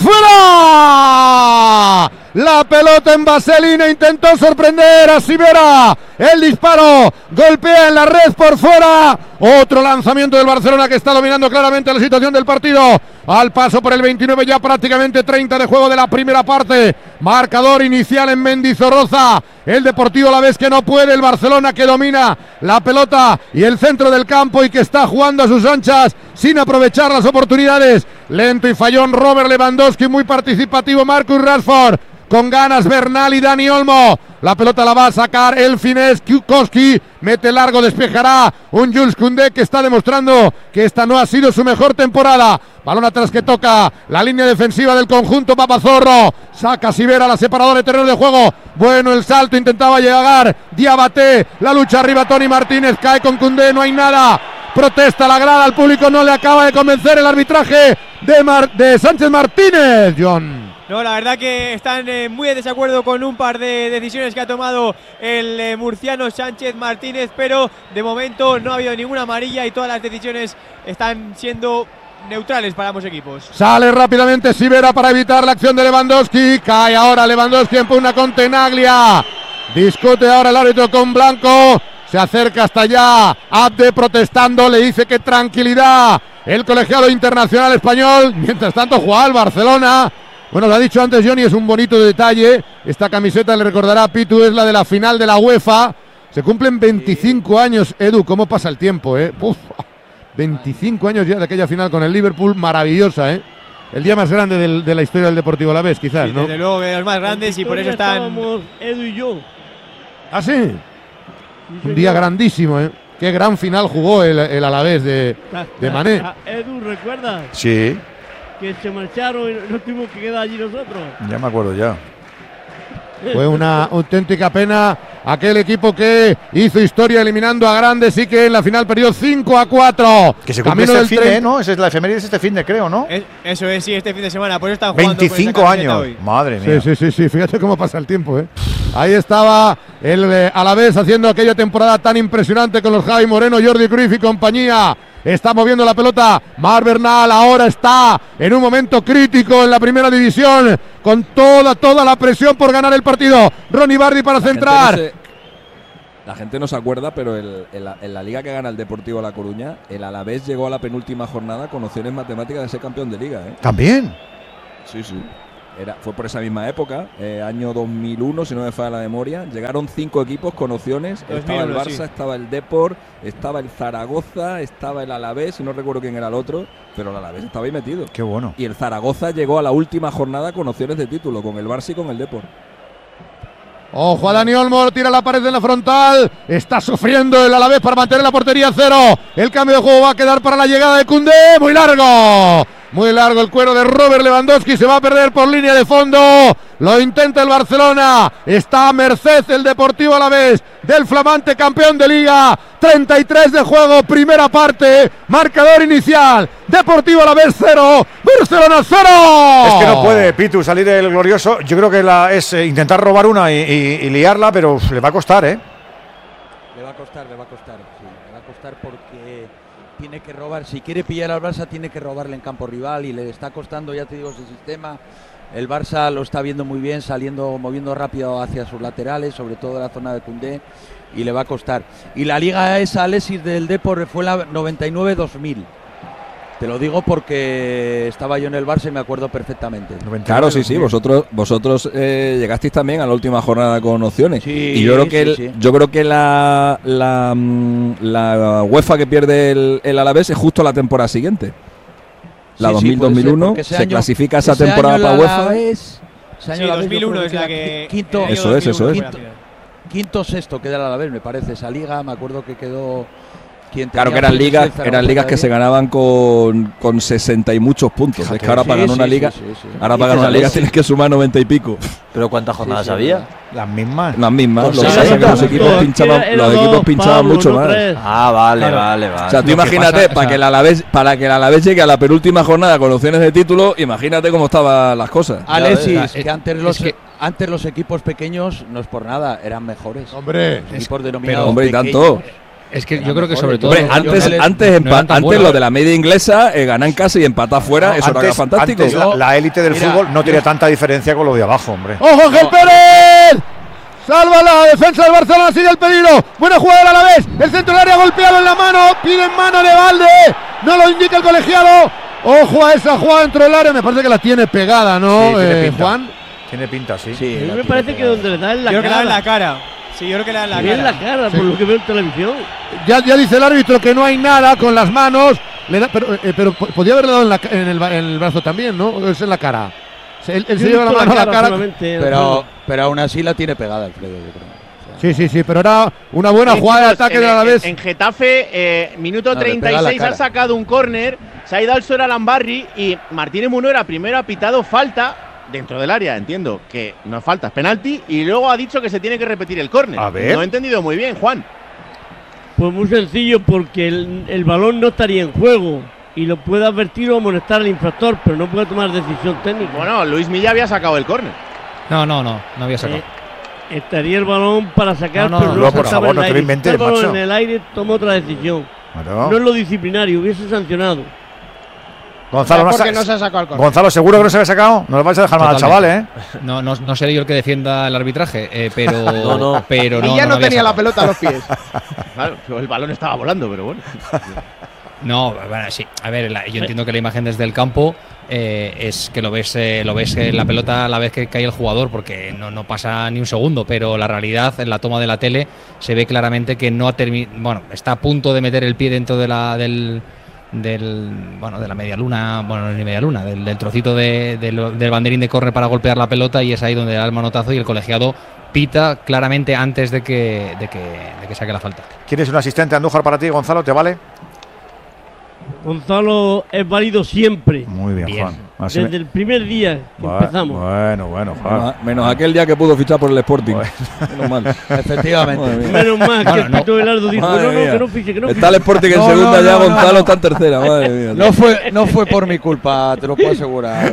[SPEAKER 14] fuera. La pelota en vaselina, intentó sorprender a Sivera. El disparo golpea en la red por fuera. Otro lanzamiento del Barcelona, que está dominando claramente la situación del partido. Al paso por el 29, ya prácticamente 30 de juego de la primera parte. Marcador inicial en Mendizorroza. El Deportivo Alavés que no puede, el Barcelona que domina la pelota y el centro del campo y que está jugando a sus anchas sin aprovechar las oportunidades. Lento y fallón Robert Lewandowski, muy participativo Marcus Rashford. Con ganas Bernal y Dani Olmo. La pelota la va a sacar el finés Koski. Mete largo, despejará un Jules Koundé, que está demostrando que esta no ha sido su mejor temporada. Balón atrás que toca la línea defensiva del conjunto Papazorro. Saca Sivera la separadora de terreno de juego. Bueno el salto, intentaba llegar Diabaté. La lucha arriba Tony Martínez. Cae con Koundé, no hay nada. Protesta la grada, al público no le acaba de convencer el arbitraje de Sánchez Martínez, John.
[SPEAKER 21] No, la verdad que están muy en desacuerdo con un par de decisiones que ha tomado el murciano Sánchez Martínez, pero de momento no ha habido ninguna amarilla y todas las decisiones están siendo neutrales para ambos equipos.
[SPEAKER 14] Sale rápidamente Sivera para evitar la acción de Lewandowski. Cae ahora Lewandowski en pugna con Tenaglia. Discute ahora el árbitro con Blanco. Se acerca hasta allá. Abde protestando, le dice que tranquilidad. El colegiado internacional español. Mientras tanto juega el Barcelona. Bueno, lo ha dicho antes Johnny, es un bonito detalle. Esta camiseta, le recordará a Pitu, es la de la final de la UEFA. Se cumplen 25 años, Edu, ¿cómo pasa el tiempo, 25 años ya de aquella final con el Liverpool, maravillosa, ¿eh? El día más grande de la historia del Deportivo Alavés, quizás, ¿no?
[SPEAKER 21] Desde luego, de los más grandes, y por eso están.
[SPEAKER 20] Estábamos Edu y yo.
[SPEAKER 14] ¿Ah, sí? Un día grandísimo, ¿eh? Qué gran final jugó el Alavés de Mané.
[SPEAKER 20] Edu, ¿recuerdas?
[SPEAKER 2] Sí,
[SPEAKER 20] Que se marcharon y nos tuvimos que quedar allí nosotros.
[SPEAKER 2] ya me acuerdo ya.
[SPEAKER 14] Fue una auténtica pena aquel equipo que hizo historia eliminando a Grandes y que en la final perdió 5-4.
[SPEAKER 2] Que se cumple este fin de, ¿no? Esa es la efeméride este fin de, creo, ¿no?
[SPEAKER 21] Eso es, sí, este fin de semana. Por eso están jugando
[SPEAKER 2] 25 años. Madre mía.
[SPEAKER 14] Sí, fíjate cómo pasa el tiempo, ¿eh? Ahí estaba el Alavés haciendo aquella temporada tan impresionante con los Javi Moreno, Jordi Cruyff y compañía. Está moviendo la pelota Marc Bernal, ahora está en un momento crítico en la primera división, con toda la presión por ganar el partido. Ronny Bardi para centrar.
[SPEAKER 19] La gente no se acuerda, pero en la liga que gana el Deportivo La Coruña, el Alavés llegó a la penúltima jornada con opciones matemáticas de ser campeón de liga, ¿eh?
[SPEAKER 2] ¿También?
[SPEAKER 19] Sí. Fue por esa misma época, año 2001, si no me falla la memoria. Llegaron 5 equipos con opciones. 2001, estaba el Barça, estaba el Depor, estaba el Zaragoza, estaba el Alavés, y no recuerdo quién era el otro, pero el Alavés estaba ahí metido.
[SPEAKER 2] Qué bueno.
[SPEAKER 19] Y el Zaragoza llegó a la última jornada con opciones de título, con el Barça y con el Depor.
[SPEAKER 14] Ojo a Dani Olmo, tira la pared en la frontal. Está sufriendo el Alavés para mantener la portería 0. El cambio de juego va a quedar para la llegada de Koundé. Muy largo el cuero de Robert Lewandowski. Se va a perder por línea de fondo. Lo intenta el Barcelona. Está a merced el Deportivo Alavés del flamante campeón de Liga. 33 de juego, primera parte. Marcador inicial. Deportivo Alavés 0, Barcelona 0.
[SPEAKER 2] Es que no puede Pitu salir el glorioso. Yo creo que es intentar robar una y liarla, pero le va a costar, ¿eh?
[SPEAKER 16] Le va a costar, porque tiene que robar. Si quiere pillar al Barça, tiene que robarle en campo rival, y le está costando, ya te digo, ese sistema. El Barça lo está viendo muy bien, moviendo rápido hacia sus laterales, sobre todo la zona de Koundé, y le va a costar. Y la liga esa, Alexis, del Depor fue la 99-2000. Te lo digo porque estaba yo en el Barça y me acuerdo perfectamente.
[SPEAKER 19] Claro, sí, vosotros llegasteis también a la última jornada con opciones.
[SPEAKER 16] Sí,
[SPEAKER 19] y yo creo que la UEFA que pierde el Alavés es justo la temporada siguiente. La 2000-2001 se clasifica esa temporada para UEFA.
[SPEAKER 21] Sí, 2001 es la que...
[SPEAKER 16] Quinto,
[SPEAKER 19] eso es.
[SPEAKER 16] Quinto sexto queda el Alavés, me parece, esa liga. Me acuerdo que quedó...
[SPEAKER 19] Claro que eran ligas que se ganaban con 60 y muchos puntos. Fíjate. Es que ahora para ganar una liga, ahora para ganar una liga tienes que sumar 90 y pico.
[SPEAKER 4] ¿Pero cuántas jornadas había?
[SPEAKER 2] Las mismas.
[SPEAKER 19] Lo que pasa es que los equipos pinchaban mucho más.
[SPEAKER 4] Ah, vale.
[SPEAKER 19] O sea, tú imagínate, para que el Alavés llegue a la penúltima jornada con opciones de título, imagínate cómo estaban las cosas.
[SPEAKER 16] Alexis, que antes los equipos pequeños, no es por nada, eran mejores.
[SPEAKER 14] Hombre,
[SPEAKER 16] equipos denominados
[SPEAKER 19] hombre, y tanto.
[SPEAKER 17] Es que yo creo que sobre todo…
[SPEAKER 19] Hombre, antes lo de la media inglesa, ganar en casa y empatar fuera, eso era fantástico.
[SPEAKER 2] Antes la élite del fútbol no tiene tanta diferencia con lo de abajo, hombre.
[SPEAKER 14] ¡Ojo, Ángel Pérez! Salva la defensa del Barcelona, sigue el peligro. Buena jugada a la vez. El centro del área golpeado en la mano. Piden mano de Valde. No lo indica el colegiado. Ojo a esa jugada dentro del área. Me parece que la tiene pegada, ¿no, Juan?
[SPEAKER 2] Tiene pinta, sí.
[SPEAKER 20] A mí me parece que donde le da en la cara.
[SPEAKER 21] Yo creo que le da en la cara. Sí, yo creo que le da en la cara.
[SPEAKER 20] Por lo que veo en televisión.
[SPEAKER 14] Ya dice el árbitro que no hay nada con las manos. Pero podía haberle dado en el brazo también, ¿no? O es en la cara. Él se lleva la mano a la cara.
[SPEAKER 16] Pero aún así la tiene pegada, Alfredo, yo creo.
[SPEAKER 14] Sí, pero era una buena jugada de ataque de Alavés.
[SPEAKER 15] En Getafe, minuto 36, ha sacado un córner, se ha ido al suelo a Lambarri y Martínez Munuera primero ha pitado falta dentro del área, entiendo que no es falta, es penalti, y luego ha dicho que se tiene que repetir el córner.
[SPEAKER 2] A ver.
[SPEAKER 15] No he entendido muy bien, Juan.
[SPEAKER 20] Pues muy sencillo, porque el balón no estaría en juego y lo puede advertir o amonestar al infractor, pero no puede tomar decisión técnica.
[SPEAKER 15] Bueno, Luis Milla había sacado el córner.
[SPEAKER 17] No había sacado.
[SPEAKER 20] Estaría el balón para sacar,
[SPEAKER 2] pero
[SPEAKER 20] no
[SPEAKER 2] por favor, no te lo inventes,
[SPEAKER 20] el balón
[SPEAKER 2] macho.
[SPEAKER 20] en el aire, toma otra decisión.
[SPEAKER 2] Claro.
[SPEAKER 20] No es lo disciplinario, hubiese sancionado.
[SPEAKER 2] Gonzalo,
[SPEAKER 3] no se ha sacado el córner.
[SPEAKER 2] Gonzalo, ¿seguro que no se había sacado? No le vais a dejar mal al chaval, ¿eh?
[SPEAKER 17] No seré yo el que defienda el arbitraje, pero pero
[SPEAKER 3] Milla no tenía
[SPEAKER 17] sacado.
[SPEAKER 3] la pelota a los pies.
[SPEAKER 15] Claro, el balón estaba volando, pero bueno.
[SPEAKER 17] No, bueno, sí. A ver, yo entiendo que la imagen desde el campo es que lo ves la pelota a la vez que cae el jugador, porque no pasa ni un segundo, pero la realidad en la toma de la tele se ve claramente que no ha terminado. Bueno, está a punto de meter el pie dentro de de la media luna, bueno, no es ni media luna, del trocito del banderín de córner para golpear la pelota, y es ahí donde da el manotazo y el colegiado pita claramente antes de que saque la falta.
[SPEAKER 2] ¿Quieres un asistente Andújar para ti, Gonzalo? ¿Te vale?
[SPEAKER 20] Gonzalo es válido siempre.
[SPEAKER 2] Muy bien, Juan.
[SPEAKER 20] Desde el primer día que empezamos.
[SPEAKER 2] Bueno, Juan.
[SPEAKER 19] Menos aquel día que pudo fichar por el Sporting. Menos mal.
[SPEAKER 16] Efectivamente.
[SPEAKER 20] Menos mal que el Pito Velardo dijo, que no fiche.
[SPEAKER 19] Está el Sporting en segunda ya, Gonzalo está en tercera. Madre mía.
[SPEAKER 16] No fue por mi culpa, te lo puedo asegurar.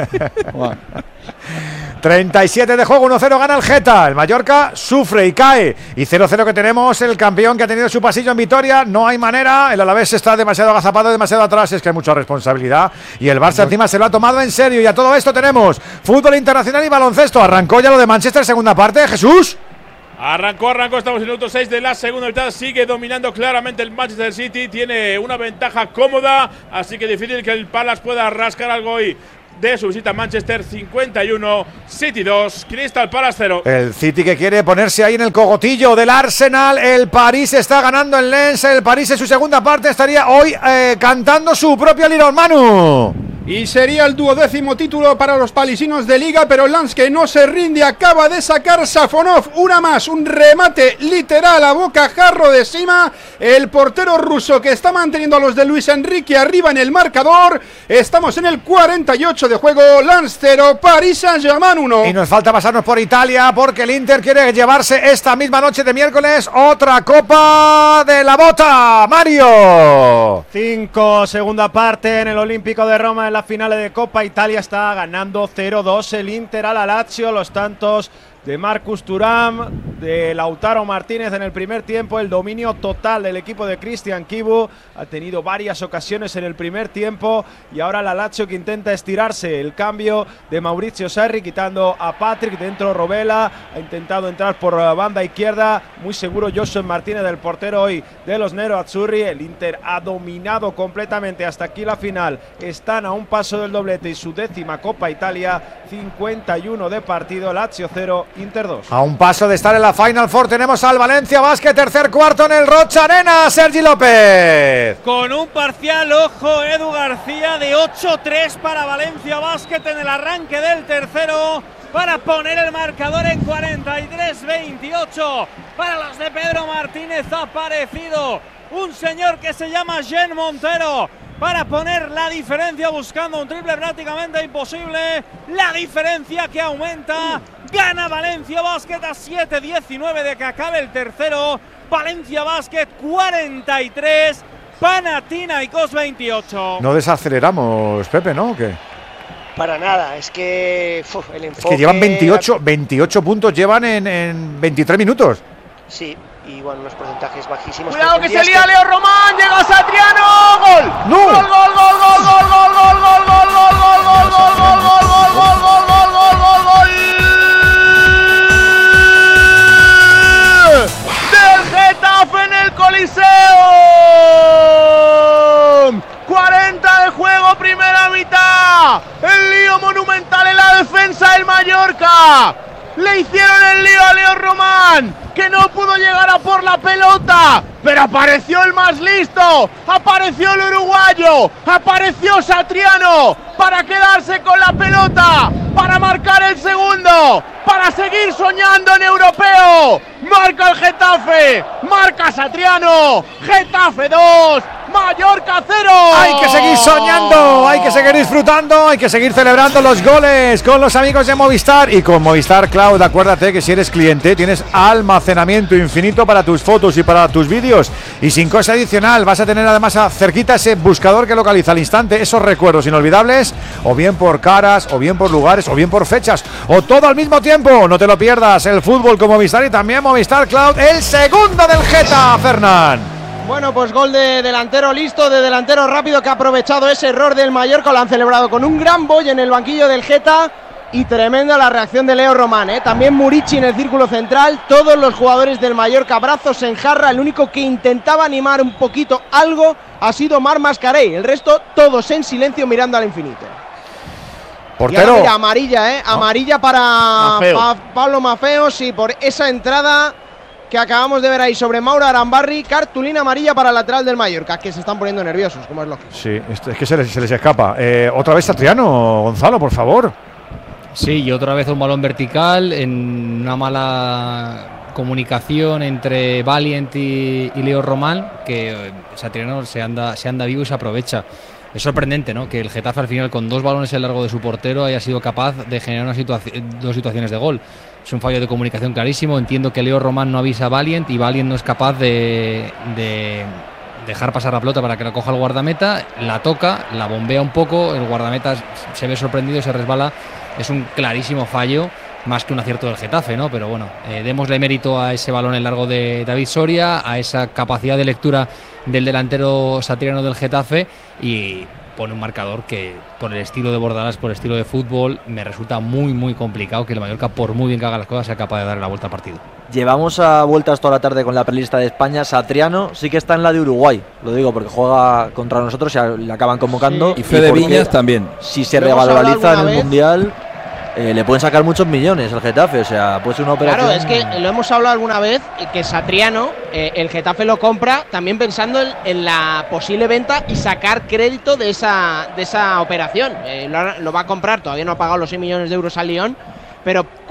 [SPEAKER 2] 37 de juego, 1-0 gana el Geta. El Mallorca sufre y cae. Y 0-0 que tenemos el campeón que ha tenido su pasillo en Vitoria. No hay manera. El Alavés está demasiado agazapado, demasiado atrás. Es que hay mucha responsabilidad. Y el Barça encima se lo ha tomado en serio. Y a todo esto tenemos fútbol internacional y baloncesto. Arrancó ya lo de Manchester, segunda parte. Jesús.
[SPEAKER 1] Arrancó, estamos en el minuto 6 de la segunda mitad. Sigue dominando claramente el Manchester City. Tiene una ventaja cómoda. Así que difícil que el Palace pueda rascar algo hoy de su visita a Manchester. 51, City 2, Crystal Palace 0.
[SPEAKER 2] El City que quiere ponerse ahí en el cogotillo del Arsenal. El París está ganando en Lens. El París en su segunda parte estaría hoy cantando su propio Little Manu.
[SPEAKER 18] Y sería el 12º título para los palisinos de Liga, pero el Lens, que no se rinde, acaba de sacar Safonov una más, un remate literal a bocajarro de Sima. El portero ruso que está manteniendo a los de Luis Enrique arriba en el marcador. Estamos en el 48 de juego, Lens 0, Paris Saint-Germain 1.
[SPEAKER 2] Y nos falta pasarnos por Italia porque el Inter quiere llevarse esta misma noche de miércoles otra Copa de la Bota. Mario.
[SPEAKER 3] 5, segunda parte en el Olímpico de Roma. En las finales de Copa Italia está ganando 0-2 el Inter a la Lazio. Los tantos de Marcus Thuram, de Lautaro Martínez en el primer tiempo. El dominio total del equipo de Cristian Chivu. Ha tenido varias ocasiones en el primer tiempo y ahora la Lazio que intenta estirarse. El cambio de Maurizio Sarri quitando a Patrick, dentro Robela, ha intentado entrar por banda izquierda, muy seguro Joshua Martínez, del portero hoy de los Nero Azzurri. El Inter ha dominado completamente hasta aquí la final. Están a un paso del doblete y su 10ª Copa Italia. 51 de partido, Lazio 0, Inter 2.
[SPEAKER 2] A un paso de estar en la Final Four tenemos al Valencia Basket, tercer cuarto en el Rocha Arena. Sergi López.
[SPEAKER 5] Con un parcial, ojo, Edu García, de 8-3 para Valencia Basket en el arranque del tercero, para poner el marcador en 43-28 para los de Pedro Martínez. Ha aparecido un señor que se llama Jean Montero para poner la diferencia, buscando un triple prácticamente imposible. La diferencia que aumenta. Gana Valencia Basket a 7-19 de que acabe el tercero. Valencia Basket 43, Panathinaikos 28.
[SPEAKER 2] No desaceleramos, Pepe, ¿no? ¿O qué?
[SPEAKER 6] Para nada, es que el enfoque...
[SPEAKER 2] Es que llevan 28 puntos, llevan en 23 minutos.
[SPEAKER 6] Sí, y bueno, unos porcentajes bajísimos.
[SPEAKER 15] Cuidado que se lía Leo Román, llega Satriano, gol.
[SPEAKER 2] ¡No!
[SPEAKER 15] Gol, gol, gol, gol, gol, gol, gol, gol, gol, gol, gol, gol, gol, gol, gol, gol, gol, gol, gol, gol. Del Getafe en el Coliseo. 40 de juego, primera mitad. El lío monumental en la defensa del Mallorca. Le hicieron el lío a Leo Román, que no pudo llegar a por la pelota, pero apareció el más listo, apareció el uruguayo, apareció Satriano para quedarse con la pelota, para marcar el segundo, para seguir soñando en europeo. Marca el Getafe, marca Satriano, Getafe 2, Mallorca 0.
[SPEAKER 2] Hay que seguir soñando, hay que seguir disfrutando, hay que seguir celebrando los goles con los amigos de Movistar. Y con Movistar Cloud, acuérdate que si eres cliente tienes almacenamiento infinito para tus fotos y para tus vídeos, y sin coste adicional. Vas a tener además cerquita ese buscador que localiza al instante esos recuerdos inolvidables, o bien por caras, o bien por lugares, o bien por fechas, o todo al mismo tiempo. No te lo pierdas, el fútbol con Movistar y también Movistar Cloud. El segundo del Geta, Fernán.
[SPEAKER 3] Bueno, pues gol de delantero listo, de delantero rápido, que ha aprovechado ese error del Mallorca. Lo han celebrado con un gran boy en el banquillo del Geta. Y tremenda la reacción de Leo Román, ¿eh? También Murici en el círculo central. Todos los jugadores del Mallorca, brazos en jarra. El único que intentaba animar un poquito algo ha sido Marc Mascarell. El resto, todos en silencio mirando al infinito.
[SPEAKER 2] Portero.
[SPEAKER 3] Y ahora mira, amarilla, amarilla para Pablo Maffeo, sí, por esa entrada que acabamos de ver ahí sobre Mauro Arambarri, cartulina amarilla para el lateral del Mallorca, que se están poniendo nerviosos, como es lógico.
[SPEAKER 2] Sí, es que se les escapa. Otra vez Satriano, Gonzalo, por favor.
[SPEAKER 17] Sí, y otra vez un balón vertical en una mala comunicación entre Valiant y Leo Román, que Satriano se anda vivo y se aprovecha. Es sorprendente, ¿no?, que el Getafe al final con 2 balones en largo de su portero haya sido capaz de generar dos situaciones de gol. Es un fallo de comunicación clarísimo. Entiendo que Leo Román no avisa a Valiant y Valiant no es capaz de dejar pasar la pelota para que la coja el guardameta, la toca, la bombea un poco, el guardameta se ve sorprendido y se resbala. Es un clarísimo fallo, más que un acierto del Getafe, ¿no? Pero bueno, démosle mérito a ese balón en largo de David Soria, a esa capacidad de lectura del delantero satriano del Getafe, y pone un marcador que, por el estilo de Bordalás, por el estilo de fútbol, me resulta muy, muy complicado que el Mallorca, por muy bien que haga las cosas, sea capaz de darle la vuelta al partido.
[SPEAKER 4] Llevamos a vueltas toda la tarde con la prelista de España. Satriano sí que está en la de Uruguay, lo digo porque juega contra nosotros y le acaban convocando.
[SPEAKER 19] Sí. Y Fede Viñas también.
[SPEAKER 4] Si se revaloriza en el Mundial, le pueden sacar muchos millones al Getafe, o sea, puede ser una operación.
[SPEAKER 3] Claro, es que lo hemos hablado alguna vez, que Satriano, el Getafe lo compra también pensando en la posible venta y sacar crédito de esa operación. Lo va a comprar, todavía no ha pagado los 6 millones de euros al Lyon, pero